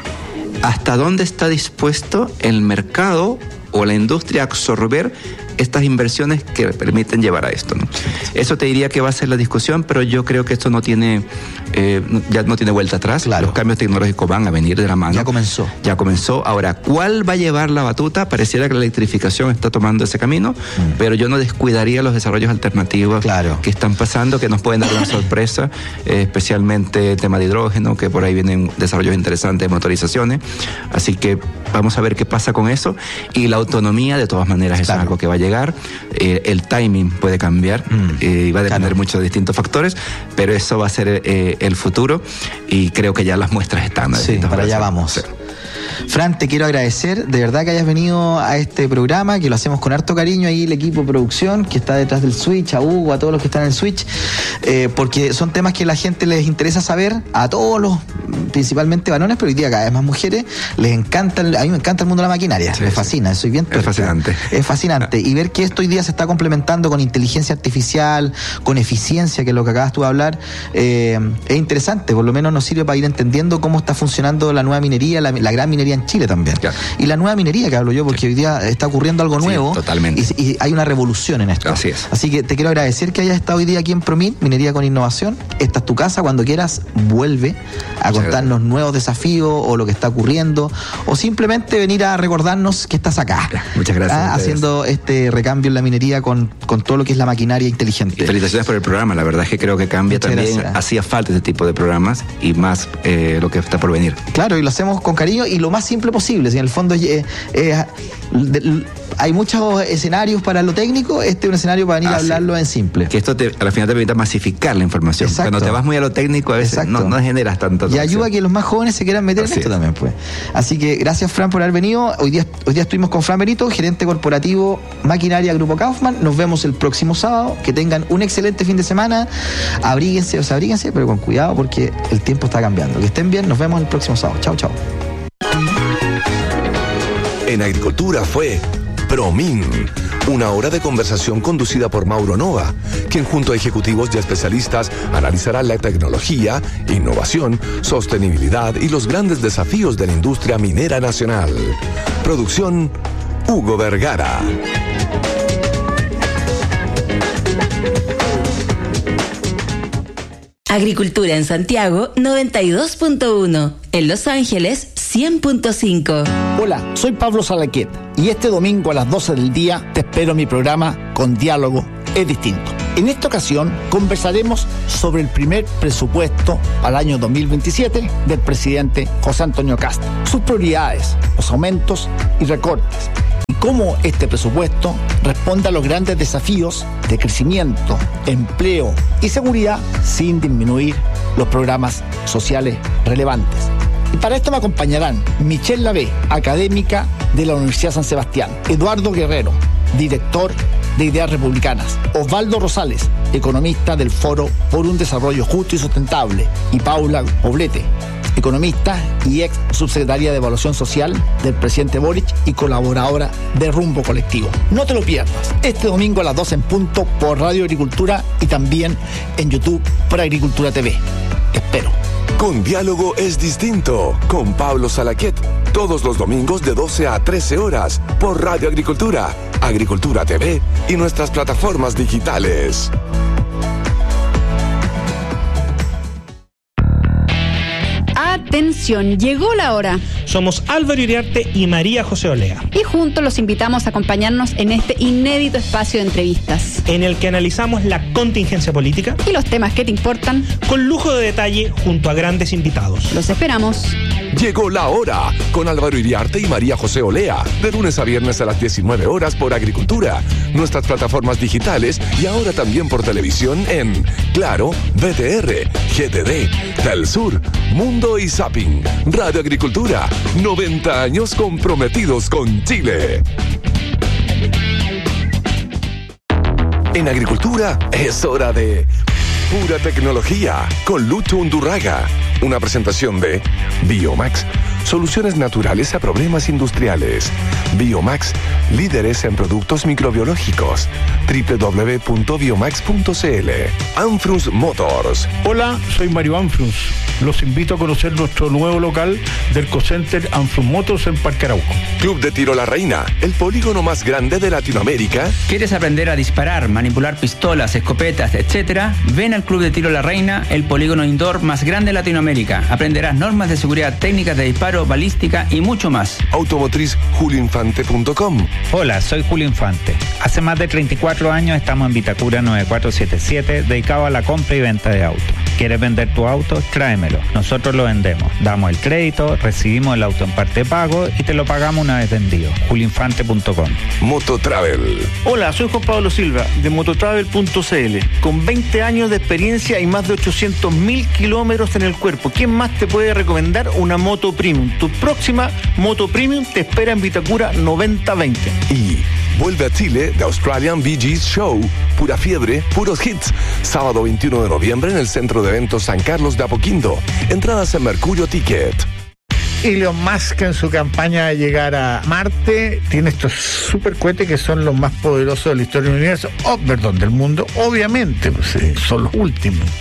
¿Hasta dónde está dispuesto el mercado o la industria a absorber estas inversiones que permiten llevar a esto, ¿no? Eso te diría que va a ser la discusión, pero yo creo que esto no tiene eh, ya no tiene vuelta atrás. Claro. Los cambios tecnológicos van a venir de la mano. Ya comenzó. Ya comenzó. Ahora, ¿cuál va a llevar la batuta? Pareciera que la electrificación está tomando ese camino, mm. pero yo no descuidaría los desarrollos alternativos claro. que están pasando, que nos pueden dar una sorpresa, eh, especialmente el tema de hidrógeno, que por ahí vienen desarrollos interesantes de motorizaciones. Así que vamos a ver qué pasa con eso. Y la autonomía, de todas maneras, claro. es algo que va a llegar. Eh, el timing puede cambiar mm. eh, y va a depender claro. mucho de distintos factores, pero eso va a ser eh, el futuro, y creo que ya las muestras están. Sí, para allá vamos. Sí. Fran, te quiero agradecer de verdad que hayas venido a este programa, que lo hacemos con harto cariño, ahí el equipo de producción que está detrás del switch, a Hugo, a todos los que están en el switch, eh, porque son temas que a la gente les interesa saber, a todos los, principalmente varones, pero hoy día cada vez más mujeres, les encanta, a mí me encanta el mundo de la maquinaria, sí, me fascina, soy bien tuerca. Es fascinante. Es fascinante, y ver que esto hoy día se está complementando con inteligencia artificial, con eficiencia, que es lo que acabas tú de hablar, eh, es interesante, por lo menos nos sirve para ir entendiendo cómo está funcionando la nueva minería, la, la gran minería minería en Chile también. Claro. Y la nueva minería que hablo yo, porque sí. hoy día está ocurriendo algo nuevo. Sí, totalmente. Y, y hay una revolución en esto. Así es. Así que te quiero agradecer que hayas estado hoy día aquí en Promin, Minería con Innovación. Esta es tu casa, cuando quieras vuelve a contarnos nuevos desafíos o lo que está ocurriendo, o simplemente venir a recordarnos que estás acá. Muchas gracias. ¿Ah? Haciendo este recambio en la minería con, con todo lo que es la maquinaria inteligente. Y felicitaciones por el programa, la verdad es que creo que cambia Muchas también, gracias. Hacía falta este tipo de programas y más eh, lo que está por venir. Claro, y lo hacemos con cariño y lo más simple posible, si en el fondo eh, eh, de, hay muchos escenarios para lo técnico, este es un escenario para venir ah, a hablarlo sí. en simple. Que esto te, al final te permite masificar la información. Exacto. Cuando te vas muy a lo técnico a veces no, no generas tanto. Y ayuda a que los más jóvenes se quieran meter Así en esto es. también, pues. Así que gracias, Fran, por haber venido. Hoy día, hoy día estuvimos con Fran Benito, gerente corporativo Maquinaria Grupo Kaufman. Nos vemos el próximo sábado. Que tengan un excelente fin de semana. Abríguense, o sea, abríguense, pero con cuidado porque el tiempo está cambiando. Que estén bien, nos vemos el próximo sábado. Chao, chao. En Agricultura fue Promin, una hora de conversación conducida por Mauro Nova, quien junto a ejecutivos y especialistas analizará la tecnología, innovación, sostenibilidad y los grandes desafíos de la industria minera nacional. Producción, Hugo Vergara. Agricultura en Santiago noventa y dos punto uno, en Los Ángeles cien punto cinco. Hola, soy Pablo Salaquet y este domingo a las doce del día te espero en mi programa Con Diálogo es Distinto. En esta ocasión conversaremos sobre el primer presupuesto para el año dos mil veintisiete del presidente José Antonio Kast, sus prioridades, los aumentos y recortes, y cómo este presupuesto responde a los grandes desafíos de crecimiento, empleo y seguridad sin disminuir los programas sociales relevantes. Y para esto me acompañarán Michelle Lavé, académica de la Universidad San Sebastián, Eduardo Guerrero, director de Ideas Republicanas, Osvaldo Rosales, economista del Foro por un Desarrollo Justo y Sustentable, y Paula Poblete, economista y ex subsecretaria de Evaluación Social del presidente Boric y colaboradora de Rumbo Colectivo. No te lo pierdas, este domingo a las doce en punto por Radio Agricultura y también en YouTube por Agricultura T V. Te espero. Con Diálogo es Distinto, con Pablo Salaquet, todos los domingos de doce a trece horas por Radio Agricultura, Agricultura T V y nuestras plataformas digitales. Atención, llegó la hora. Somos Álvaro Iriarte y María José Olea. Y juntos los invitamos a acompañarnos en este inédito espacio de entrevistas, en el que analizamos la contingencia política y los temas que te importan, con lujo de detalle junto a grandes invitados. Los esperamos. Llegó la hora, con Álvaro Iriarte y María José Olea, de lunes a viernes a las diecinueve horas por Agricultura, nuestras plataformas digitales y ahora también por televisión en Claro, B T R, G T D, Telsur, Mundo y Zapping. Radio Agricultura, noventa años comprometidos con Chile. En Agricultura es hora de Pura Tecnología con Lucho Undurraga. Una presentación de Biomax, soluciones naturales a problemas industriales. Biomax, líderes en productos microbiológicos. doble u doble u doble u punto biomax punto c l. Anfrus Motors. Hola, soy Mario Anfrus. Los invito a conocer nuestro nuevo local del Co-Center Anfrus Motors en Parque Arauco. Club de Tiro La Reina, el polígono más grande de Latinoamérica. ¿Quieres aprender a disparar, manipular pistolas, escopetas, etcétera? Ven al Club de Tiro La Reina, el polígono indoor más grande de Latinoamérica. Aprenderás normas de seguridad, técnicas de disparo, balística y mucho más. Automotriz julio infante punto com. Hola, soy Julio Infante. Hace más de treinta y cuatro años estamos en Vitacura nueve cuatro siete siete, dedicado a la compra y venta de autos. ¿Quieres vender tu auto? Tráemelo. Nosotros lo vendemos. Damos el crédito, recibimos el auto en parte de pago y te lo pagamos una vez vendido. julio infante punto com. Mototravel. Hola, soy Juan Pablo Silva de mototravel punto c l. Con veinte años de experiencia y más de ochocientos mil kilómetros en el cuerpo. ¿Quién más te puede recomendar una moto premium? Tu próxima moto premium te espera en Vitacura noventa veinte. Y vuelve a Chile The Australian Bee Gees Show. Pura fiebre, puros hits. Sábado veintiuno de noviembre en el Centro de Eventos San Carlos de Apoquindo. Entradas en Mercurio Ticket. Elon Musk, en su campaña de llegar a Marte, tiene estos supercohetes que son los más poderosos de la historia del universo, oh, perdón, del mundo, obviamente, pues, eh, son los últimos.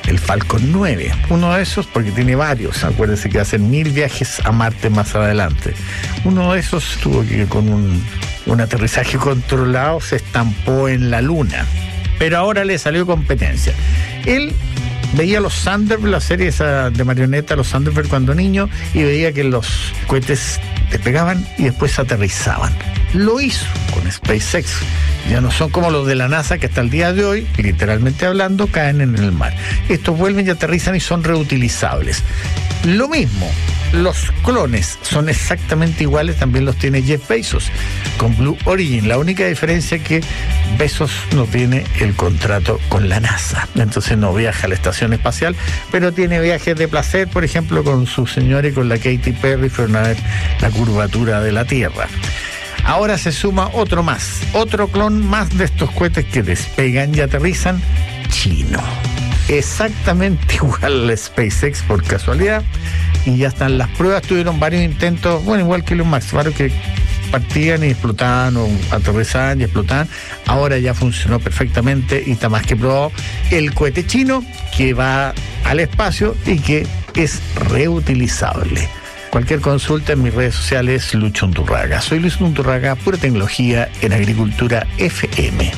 el Falcon nueve. Uno de esos, porque tiene varios, acuérdense que hacen mil viajes a Marte más adelante. Uno de esos tuvo que con un, un aterrizaje controlado se estampó en la Luna, pero ahora le salió competencia. Él veía los Thunderbird, la serie esa de marioneta, los Thunderbird cuando niño, y veía que los cohetes despegaban y después aterrizaban. Lo hizo con SpaceX. Ya no son como los de la NASA que hasta el día de hoy, literalmente hablando, caen en el mar. Estos vuelven y aterrizan y son reutilizables. Lo mismo, los clones son exactamente iguales, también los tiene Jeff Bezos con Blue Origin. La única diferencia es que Bezos no tiene el contrato con la NASA, entonces no viaja a la estación espacial, pero tiene viajes de placer, por ejemplo, con su señora y con la Katy Perry fueron a ver la curvatura de la Tierra. Ahora se suma otro más, otro clon más de estos cohetes que despegan y aterrizan, chino. Exactamente igual a SpaceX por casualidad, y ya están las pruebas. Tuvieron varios intentos, bueno, igual que los Max, varios que partían y explotaban o aterrizaban y explotaban. Ahora ya funcionó perfectamente y está más que probado el cohete chino que va al espacio y que es reutilizable. Cualquier consulta en mis redes sociales, Lucho Undurraga. Soy Luis Undurraga, pura tecnología en Agricultura F M.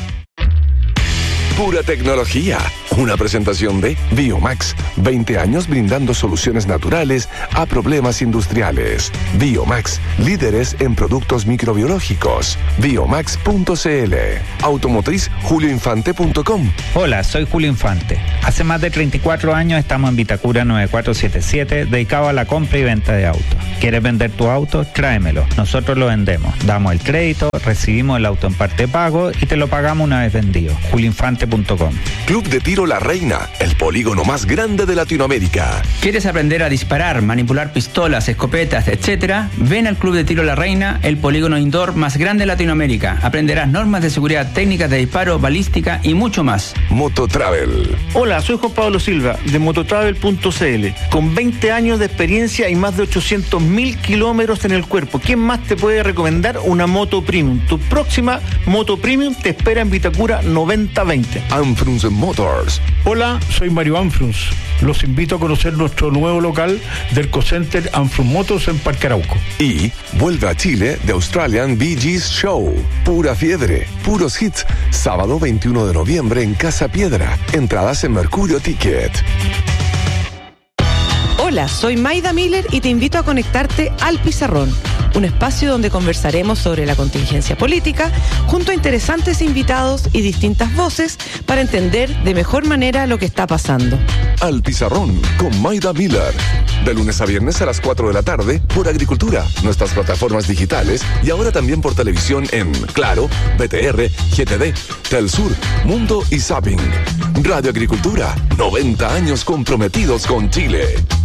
Pura tecnología. Una presentación de Biomax. veinte años brindando soluciones naturales a problemas industriales. Biomax, líderes en productos microbiológicos. Biomax punto c l. Automotriz julio infante punto com. Hola, soy Julio Infante. Hace más de treinta y cuatro años estamos en Vitacura nueve cuatro siete siete, dedicado a la compra y venta de autos. ¿Quieres vender tu auto? Tráemelo. Nosotros lo vendemos. Damos el crédito, recibimos el auto en parte pago y te lo pagamos una vez vendido. julio infante punto com. Club de Tiro La Reina, el polígono más grande de Latinoamérica. ¿Quieres aprender a disparar, manipular pistolas, escopetas, etcétera? Ven al Club de Tiro La Reina, el polígono indoor más grande de Latinoamérica. Aprenderás normas de seguridad, técnicas de disparo, balística y mucho más. Mototravel. Hola, soy Juan Pablo Silva de mototravel punto c l. Con veinte años de experiencia y más de ochocientos mil kilómetros en el cuerpo. ¿Quién más te puede recomendar una moto premium? Tu próxima moto premium te espera en Vitacura noventa veinte. Anfrunz Motors. Hola, soy Mario Anfrunz. Los invito a conocer nuestro nuevo local del Cocenter Anfrunz Motors en Parque Arauco. Y vuelve a Chile The Australian Bee Gees Show. Pura fiebre, puros hits. Sábado veintiuno de noviembre en Casa Piedra. Entradas en Mercurio Ticket. Hola, soy Maida Miller y te invito a conectarte al Pizarrón, un espacio donde conversaremos sobre la contingencia política junto a interesantes invitados y distintas voces para entender de mejor manera lo que está pasando. Al Pizarrón con Maida Miller. De lunes a viernes a las cuatro de la tarde por Agricultura, nuestras plataformas digitales y ahora también por televisión en Claro, B T R, G T D, Telsur, Mundo y Zapping. Radio Agricultura, noventa años comprometidos con Chile.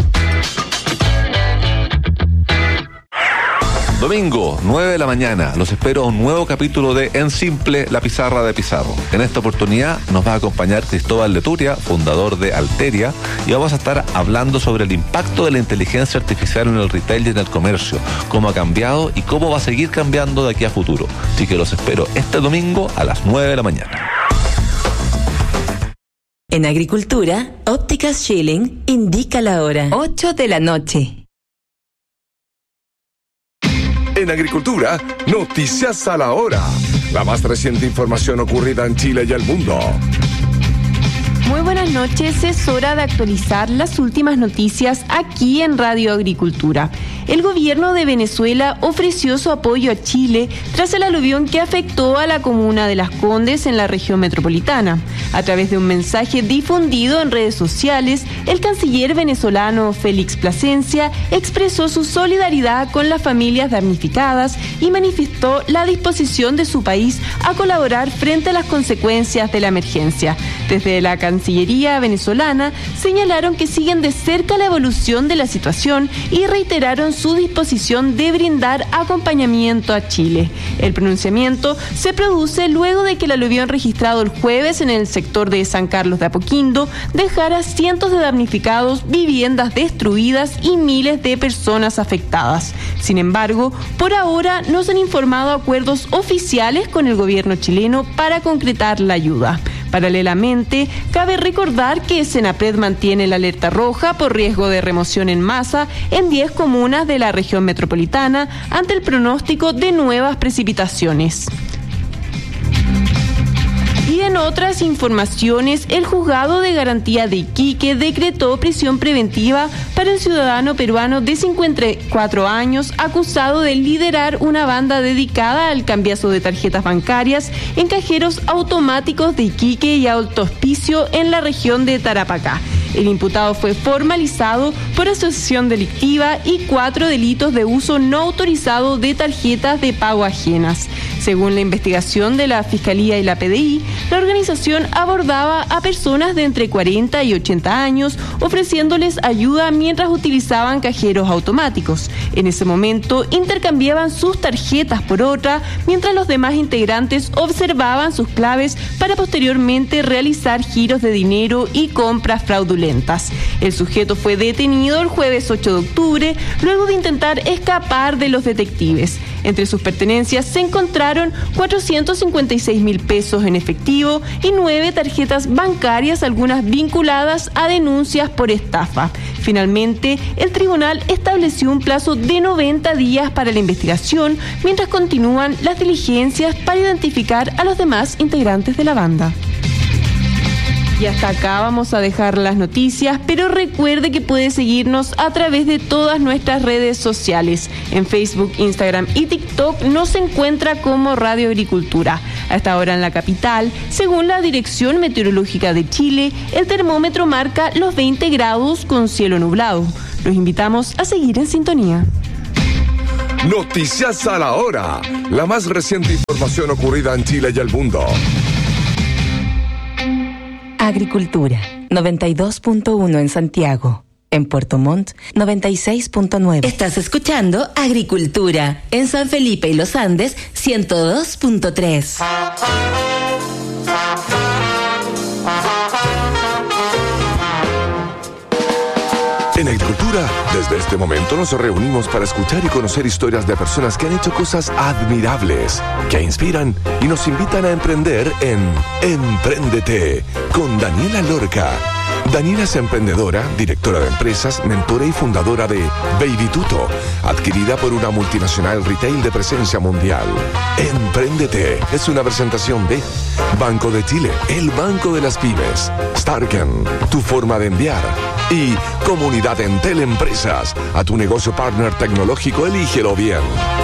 Domingo, nueve de la mañana, los espero a un nuevo capítulo de En Simple, la pizarra de Pizarro. En esta oportunidad nos va a acompañar Cristóbal Leturia, fundador de Alteria, y vamos a estar hablando sobre el impacto de la inteligencia artificial en el retail y en el comercio, cómo ha cambiado y cómo va a seguir cambiando de aquí a futuro. Así que los espero este domingo a las nueve de la mañana. En Agricultura, Ópticas Schilling indica la hora. ocho de la noche. En Agricultura, noticias a la hora. La más reciente información ocurrida en Chile y el mundo. Muy buenas noches, es hora de actualizar las últimas noticias aquí en Radio Agricultura. El gobierno de Venezuela ofreció su apoyo a Chile tras el aluvión que afectó a la comuna de Las Condes en la región metropolitana. A través de un mensaje difundido en redes sociales, el canciller venezolano Félix Plasencia expresó su solidaridad con las familias damnificadas y manifestó la disposición de su país a colaborar frente a las consecuencias de la emergencia. Desde la Cancillería venezolana señalaron que siguen de cerca la evolución de la situación y reiteraron su disposición de brindar acompañamiento a Chile. El pronunciamiento se produce luego de que el aluvión registrado el jueves en el sector de San Carlos de Apoquindo dejara cientos de damnificados, viviendas destruidas y miles de personas afectadas. Sin embargo, por ahora no se han informado acuerdos oficiales con el gobierno chileno para concretar la ayuda. Paralelamente, cabe recordar que Senapred mantiene la alerta roja por riesgo de remoción en masa en diez comunas de la región metropolitana ante el pronóstico de nuevas precipitaciones. Y en otras informaciones, el Juzgado de Garantía de Iquique decretó prisión preventiva para el ciudadano peruano de cincuenta y cuatro años acusado de liderar una banda dedicada al cambiazo de tarjetas bancarias en cajeros automáticos de Iquique y Alto Hospicio en la región de Tarapacá. El imputado fue formalizado por asociación delictiva y cuatro delitos de uso no autorizado de tarjetas de pago ajenas. Según la investigación de la Fiscalía y la P D I, la organización abordaba a personas de entre cuarenta y ochenta años, ofreciéndoles ayuda mientras utilizaban cajeros automáticos. En ese momento, intercambiaban sus tarjetas por otra, mientras los demás integrantes observaban sus claves para posteriormente realizar giros de dinero y compras fraudulentas. El sujeto fue detenido el jueves ocho de octubre, luego de intentar escapar de los detectives. Entre sus pertenencias se encontraron cuatrocientos cincuenta y seis mil pesos en efectivo y nueve tarjetas bancarias, algunas vinculadas a denuncias por estafa. Finalmente, el tribunal estableció un plazo de noventa días para la investigación, mientras continúan las diligencias para identificar a los demás integrantes de la banda. Y hasta acá vamos a dejar las noticias, pero recuerde que puede seguirnos a través de todas nuestras redes sociales. En Facebook, Instagram y TikTok nos encuentra como Radio Agricultura. A esta hora en la capital, según la Dirección Meteorológica de Chile, el termómetro marca los veinte grados con cielo nublado. Los invitamos a seguir en sintonía. Noticias a la hora. La más reciente información ocurrida en Chile y el mundo. Agricultura, noventa y dos punto uno en Santiago. En Puerto Montt, noventa y seis punto nueve. Estás escuchando Agricultura. En San Felipe y Los Andes, ciento dos punto tres. En Agricultura, desde este momento nos reunimos para escuchar y conocer historias de personas que han hecho cosas admirables, que inspiran y nos invitan a emprender en Empréndete con Daniela Lorca. Daniela es emprendedora, directora de empresas, mentora y fundadora de Baby Tuto, adquirida por una multinacional retail de presencia mundial. Empréndete es una presentación de Banco de Chile, el banco de las pymes, Starken, tu forma de enviar, y Comunidad Entel Empresas. A tu negocio partner tecnológico, elígelo bien.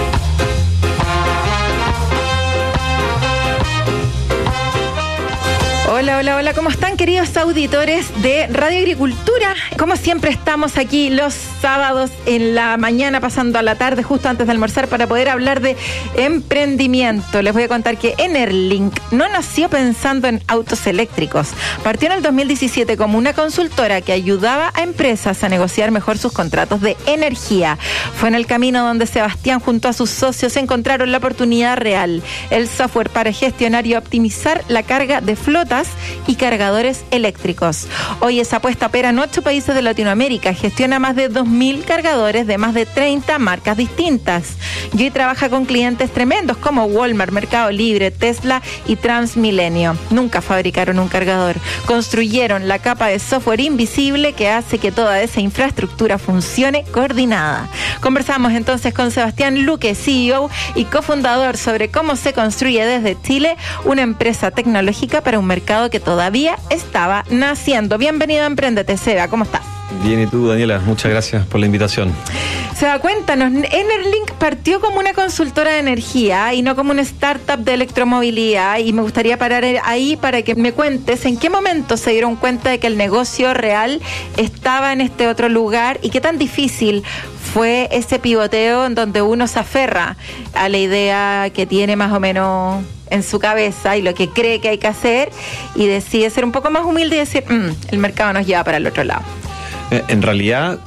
Hola, hola, hola, ¿cómo están, queridos auditores de Radio Agricultura? Como siempre estamos aquí los sábados en la mañana, pasando a la tarde, justo antes de almorzar, para poder hablar de emprendimiento. Les voy a contar que Enerlink no nació pensando en autos eléctricos. Partió en el dos mil diecisiete como una consultora que ayudaba a empresas a negociar mejor sus contratos de energía. Fue en el camino donde Sebastián junto a sus socios encontraron la oportunidad real, el software para gestionar y optimizar la carga de flotas y cargadores eléctricos. Hoy esa apuesta opera en ocho países de Latinoamérica, gestiona más de dos mil cargadores de más de treinta marcas distintas. Y hoy trabaja con clientes tremendos como Walmart, Mercado Libre, Tesla y Transmilenio. Nunca fabricaron un cargador, construyeron la capa de software invisible que hace que toda esa infraestructura funcione coordinada. Conversamos entonces con Sebastián Luque, C E O y cofundador, sobre cómo se construye desde Chile una empresa tecnológica para un mercado que todavía estaba naciendo. Bienvenido a Emprendete, Seba, ¿cómo estás? Bien, ¿y tú, Daniela? Muchas gracias por la invitación. Seba, cuéntanos, Enerlink partió como una consultora de energía y no como una startup de electromovilidad, y me gustaría parar ahí para que me cuentes en qué momento se dieron cuenta de que el negocio real estaba en este otro lugar y qué tan difícil fue ese pivoteo en donde uno se aferra a la idea que tiene más o menos en su cabeza y lo que cree que hay que hacer, y decide ser un poco más humilde y decir, mmm, el mercado nos lleva para el otro lado. En realidad,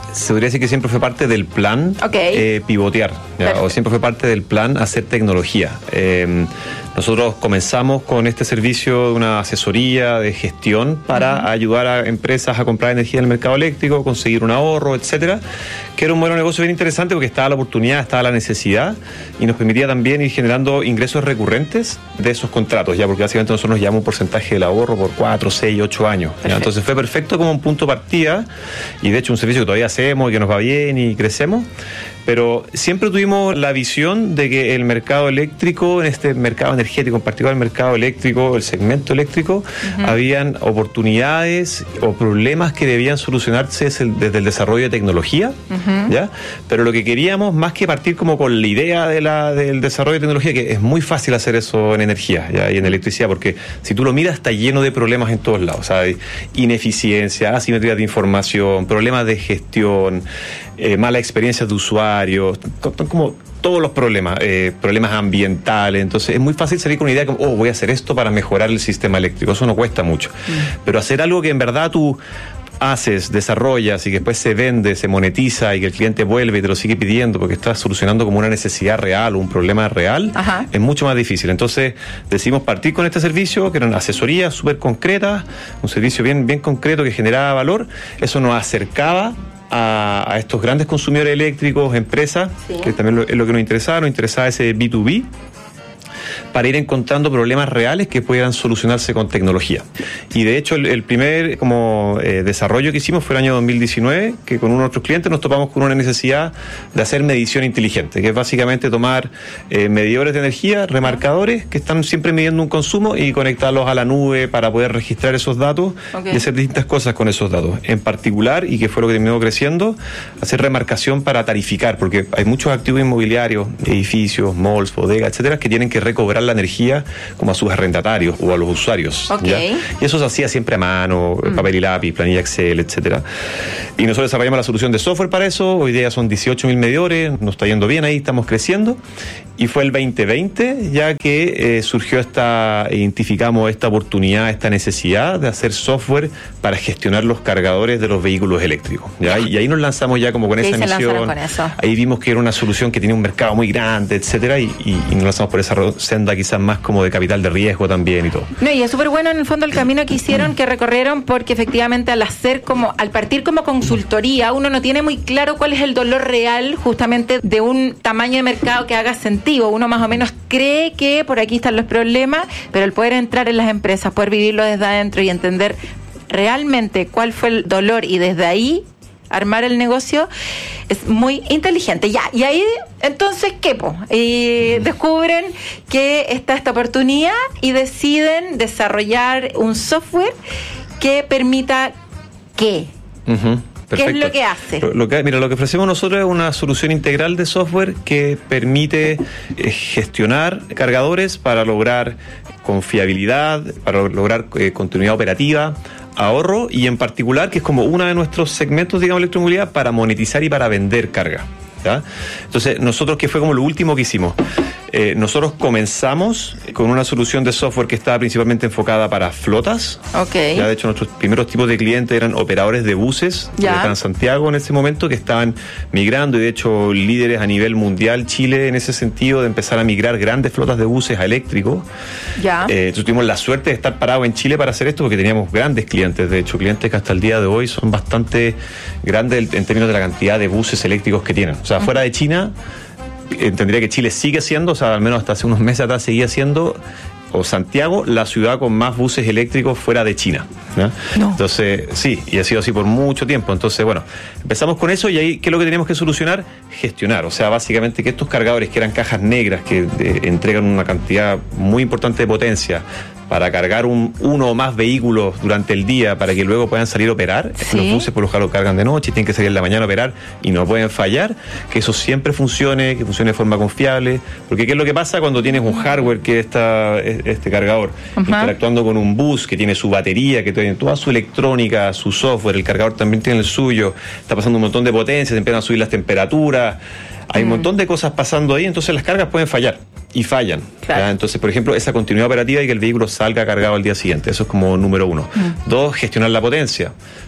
se podría decir que siempre fue parte del plan okay. eh, pivotear, ¿ya? O siempre fue parte del plan hacer tecnología. Eh, nosotros comenzamos con este servicio de una asesoría de gestión para uh-huh. ayudar a empresas a comprar energía en el mercado eléctrico, conseguir un ahorro, etcétera, que era un modelo de negocio bien interesante porque estaba la oportunidad, estaba la necesidad y nos permitía también ir generando ingresos recurrentes de esos contratos, ya porque básicamente nosotros nos llevamos un porcentaje del ahorro por cuatro, seis, ocho años. Entonces fue perfecto como un punto de partida y de hecho un servicio que todavía hacemos y que nos va bien y crecemos, pero siempre tuvimos la visión de que el mercado eléctrico, en este mercado energético, en particular el mercado eléctrico, el segmento eléctrico, uh-huh. habían oportunidades o problemas que debían solucionarse desde el desarrollo de tecnología, uh-huh. ¿ya? Pero lo que queríamos, más que partir como con la idea de la, del desarrollo de tecnología, que es muy fácil hacer eso en energía, ¿ya? Y en electricidad, porque si tú lo miras está lleno de problemas en todos lados, o sea, ineficiencia, asimetría de información, problemas de gestión, eh, malas experiencias de usuarios, como todos los problemas, eh, problemas ambientales. Entonces es muy fácil salir con una idea como, oh, voy a hacer esto para mejorar el sistema eléctrico. Eso no cuesta mucho. Mm. Pero hacer algo que en verdad tú haces, desarrollas y que después se vende, se monetiza y que el cliente vuelve y te lo sigue pidiendo porque estás solucionando como una necesidad real o un problema real, Ajá. es mucho más difícil. Entonces decidimos partir con este servicio, que eran asesorías súper concretas, un servicio bien, bien concreto que generaba valor. Eso nos acercaba A, a estos grandes consumidores eléctricos, empresas, sí. que también lo, es lo que nos interesaba, nos interesaba ese B dos B, para ir encontrando problemas reales que puedan solucionarse con tecnología. Y de hecho el, el primer como eh, desarrollo que hicimos fue el año dos mil diecinueve, que con uno de nuestros clientes nos topamos con una necesidad de hacer medición inteligente, que es básicamente tomar eh, medidores de energía, remarcadores que están siempre midiendo un consumo y conectarlos a la nube para poder registrar esos datos okay. y hacer distintas cosas con esos datos. En particular, y que fue lo que terminó creciendo, hacer remarcación para tarificar, porque hay muchos activos inmobiliarios, edificios, malls, bodegas, etcétera, que tienen que recobrar la energía como a sus arrendatarios o a los usuarios. Okay. ¿Ya? Y eso se hacía siempre a mano, mm. papel y lápiz, planilla Excel, etcétera. Y nosotros desarrollamos la solución de software para eso. Hoy día son dieciocho mil medidores, nos está yendo bien ahí, estamos creciendo. Y fue el veinte veinte ya que eh, surgió esta, identificamos esta oportunidad, esta necesidad de hacer software para gestionar los cargadores de los vehículos eléctricos. ¿Ya? Y ahí nos lanzamos ya como con esa misión. Con eso. Ahí vimos que era una solución que tenía un mercado muy grande, etcétera, y, y, y nos lanzamos por esa senda quizás más como de capital de riesgo también y todo. No, y es súper bueno en el fondo el camino que hicieron, que recorrieron, porque efectivamente al hacer como, al partir como consultoría, uno no tiene muy claro cuál es el dolor real justamente de un tamaño de mercado que haga sentido. Uno más o menos cree que por aquí están los problemas, pero el poder entrar en las empresas, poder vivirlo desde adentro y entender realmente cuál fue el dolor y desde ahí armar el negocio es muy inteligente. Ya, y ahí entonces ¿qué? Po? Y descubren que está esta oportunidad y deciden desarrollar un software que permita ¿qué? Uh-huh. Perfecto. ¿Qué es lo que hace? Lo, lo que, mira, lo que ofrecemos nosotros es una solución integral de software que permite eh, gestionar cargadores para lograr confiabilidad, para lograr eh, continuidad operativa, ahorro y en particular, que es como uno de nuestros segmentos, digamos, de electromovilidad, para monetizar y para vender carga. ¿Ya? Entonces, nosotros, que fue como lo último que hicimos, eh, nosotros comenzamos con una solución de software que estaba principalmente enfocada para flotas. Okay. Ya, de hecho, nuestros primeros tipos de clientes eran operadores de buses, ya. que estaban en Santiago en ese momento, que estaban migrando, y de hecho líderes a nivel mundial, Chile, en ese sentido, de empezar a migrar grandes flotas de buses a eléctricos. Ya. Eh, entonces tuvimos la suerte de estar parados en Chile para hacer esto, porque teníamos grandes clientes, de hecho, clientes que hasta el día de hoy son bastante grandes en términos de la cantidad de buses eléctricos que tienen. O sea, fuera de China, entendería que Chile sigue siendo, o sea, al menos hasta hace unos meses atrás seguía siendo, o Santiago, la ciudad con más buses eléctricos fuera de China. ¿no? No. Entonces, sí, y ha sido así por mucho tiempo. Entonces, bueno, empezamos con eso y ahí, ¿qué es lo que tenemos que solucionar? Gestionar. O sea, básicamente que estos cargadores, que eran cajas negras, que de, entregan una cantidad muy importante de potencia, para cargar un, uno o más vehículos durante el día para que luego puedan salir a operar. ¿Sí? Los buses por lo general lo cargan de noche, tienen que salir en la mañana a operar y no pueden fallar, que eso siempre funcione, que funcione de forma confiable, porque ¿qué es lo que pasa cuando tienes un hardware que está este cargador uh-huh. interactuando con un bus que tiene su batería, que tiene toda su electrónica, su software, el cargador también tiene el suyo, está pasando un montón de potencia, se empiezan a subir las temperaturas, hay un montón de cosas pasando ahí, entonces las cargas pueden fallar. Y fallan. Claro. Entonces, por ejemplo, esa continuidad operativa y que el vehículo salga cargado al día siguiente. Eso es como número uno. Mm. Dos, gestionar la potencia.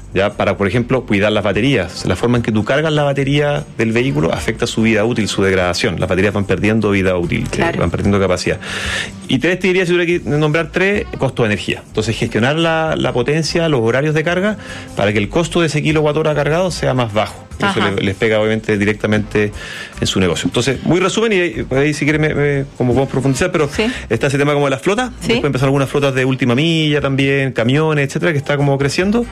ya para, por ejemplo, cuidar las baterías. La forma en que tú cargas la batería del vehículo afecta su vida útil, su degradación. Las baterías van perdiendo vida útil, claro. van perdiendo capacidad. Y tres, te diría, si tuviera que nombrar tres, costo de energía. Entonces, gestionar la, la potencia, los horarios de carga, para que el costo de ese kilowatt hora cargado sea más bajo. Eso les, les pega obviamente directamente en su negocio. Entonces, muy resumen, y ahí, ahí si quieren me, me, como podemos profundizar, pero ¿sí? está ese tema como de las flotas, ¿sí? después empezaron algunas flotas de última milla también, camiones, etcétera, que está como creciendo.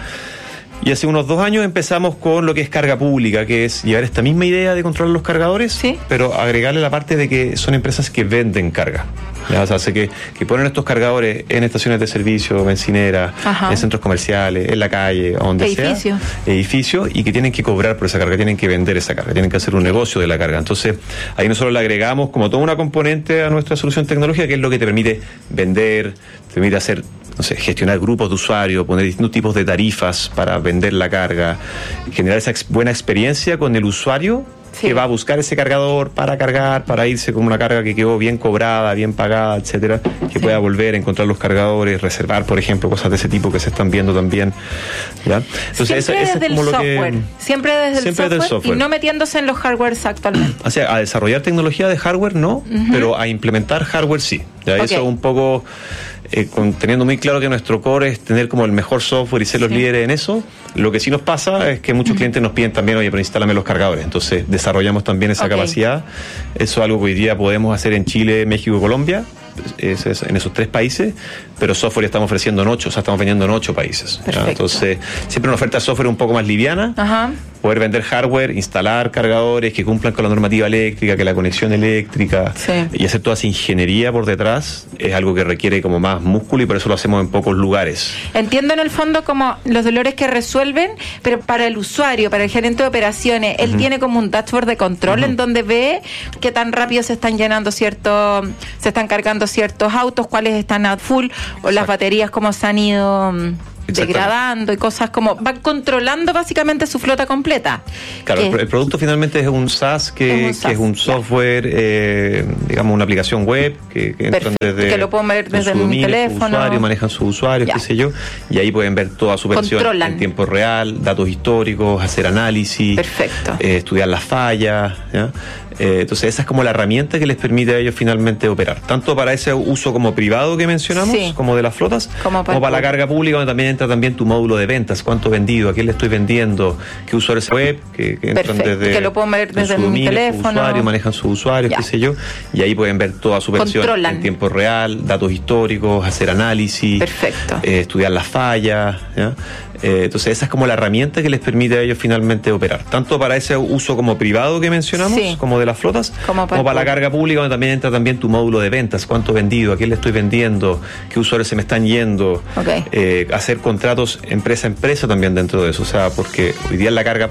Y hace unos dos años empezamos con lo que es carga pública, que es llevar esta misma idea de controlar los cargadores, ¿sí? pero agregarle la parte de que son empresas que venden carga. ¿Ya? O sea, hace que, que ponen estos cargadores en estaciones de servicio, bencineras, en centros comerciales, en la calle, donde Edificio. sea, edificios, y que tienen que cobrar por esa carga, tienen que vender esa carga, tienen que hacer un negocio de la carga. Entonces, ahí nosotros le agregamos como toda una componente a nuestra solución tecnológica, que es lo que te permite vender, te permite hacer, no sé, gestionar grupos de usuarios, poner distintos tipos de tarifas para vender la carga, generar esa ex- buena experiencia con el usuario, sí. que va a buscar ese cargador para cargar, para irse con una carga que quedó bien cobrada, bien pagada, etcétera, que sí. pueda volver a encontrar los cargadores, reservar, por ejemplo, cosas de ese tipo que se están viendo también. ¿Ya? Entonces, siempre esa, esa desde es como el lo software, que, siempre desde siempre el software, desde el software y no metiéndose en los hardwares actualmente. O sea, a desarrollar tecnología de hardware no, uh-huh. pero a implementar hardware sí. Ya okay. Eso un poco... Eh, con, teniendo muy claro que nuestro core es tener como el mejor software y ser los sí. líderes en eso. Lo que sí nos pasa es que muchos uh-huh. clientes nos piden también, oye, pero instálame los cargadores. Entonces desarrollamos también esa okay. capacidad. Eso es algo que hoy día podemos hacer en Chile, México y Colombia. Es, es, en esos tres países, pero software estamos ofreciendo en ocho, o sea, estamos vendiendo en ocho países. Entonces, siempre una oferta de software un poco más liviana, Ajá. poder vender hardware, instalar cargadores que cumplan con la normativa eléctrica, que la conexión eléctrica, sí. y hacer toda esa ingeniería por detrás es algo que requiere como más músculo, y por eso lo hacemos en pocos lugares. Entiendo en el fondo como los dolores que resuelven, pero para el usuario, para el gerente de operaciones, él uh-huh. tiene como un dashboard de control uh-huh. en donde ve qué tan rápido se están llenando ciertos, se están cargando ciertos autos, cuáles están a full, o Exacto. las baterías cómo se han ido degradando y cosas como... Van controlando básicamente su flota completa. Claro, el, el producto finalmente es un SaaS que es un, SaaS, que es un software, eh, digamos una aplicación web que, que entran desde... Que lo pueden ver desde mi dominio, teléfono. Su usuario, manejan sus usuarios, ya. qué sé yo, y ahí pueden ver toda su operación Controlan. en tiempo real, datos históricos, hacer análisis, Perfecto. Eh, estudiar las fallas, ¿ya? Eh, entonces esa es como la herramienta que les permite a ellos finalmente operar, tanto para ese uso como privado que mencionamos, sí. como de las flotas, como para, como para la carga pública, donde también entra también tu módulo de ventas, cuánto vendido, a quién le estoy vendiendo, qué usuarios web, que, que entran Perfecto. desde que lo pueden ver desde su dominio, mi teléfono, su usuario, manejan sus usuarios, ya. qué sé yo, y ahí pueden ver toda su operación Controlan. en tiempo real, datos históricos, hacer análisis, Perfecto. Eh, estudiar las fallas, ¿ya? Eh, entonces esa es como la herramienta que les permite a ellos finalmente operar, tanto para ese uso como privado que mencionamos, sí. como de las flotas, como para, como para la carga pública, donde también entra también tu módulo de ventas, cuánto vendido, a quién le estoy vendiendo, qué usuarios se me están yendo, okay. eh, hacer contratos empresa a empresa también dentro de eso, o sea, porque hoy día la carga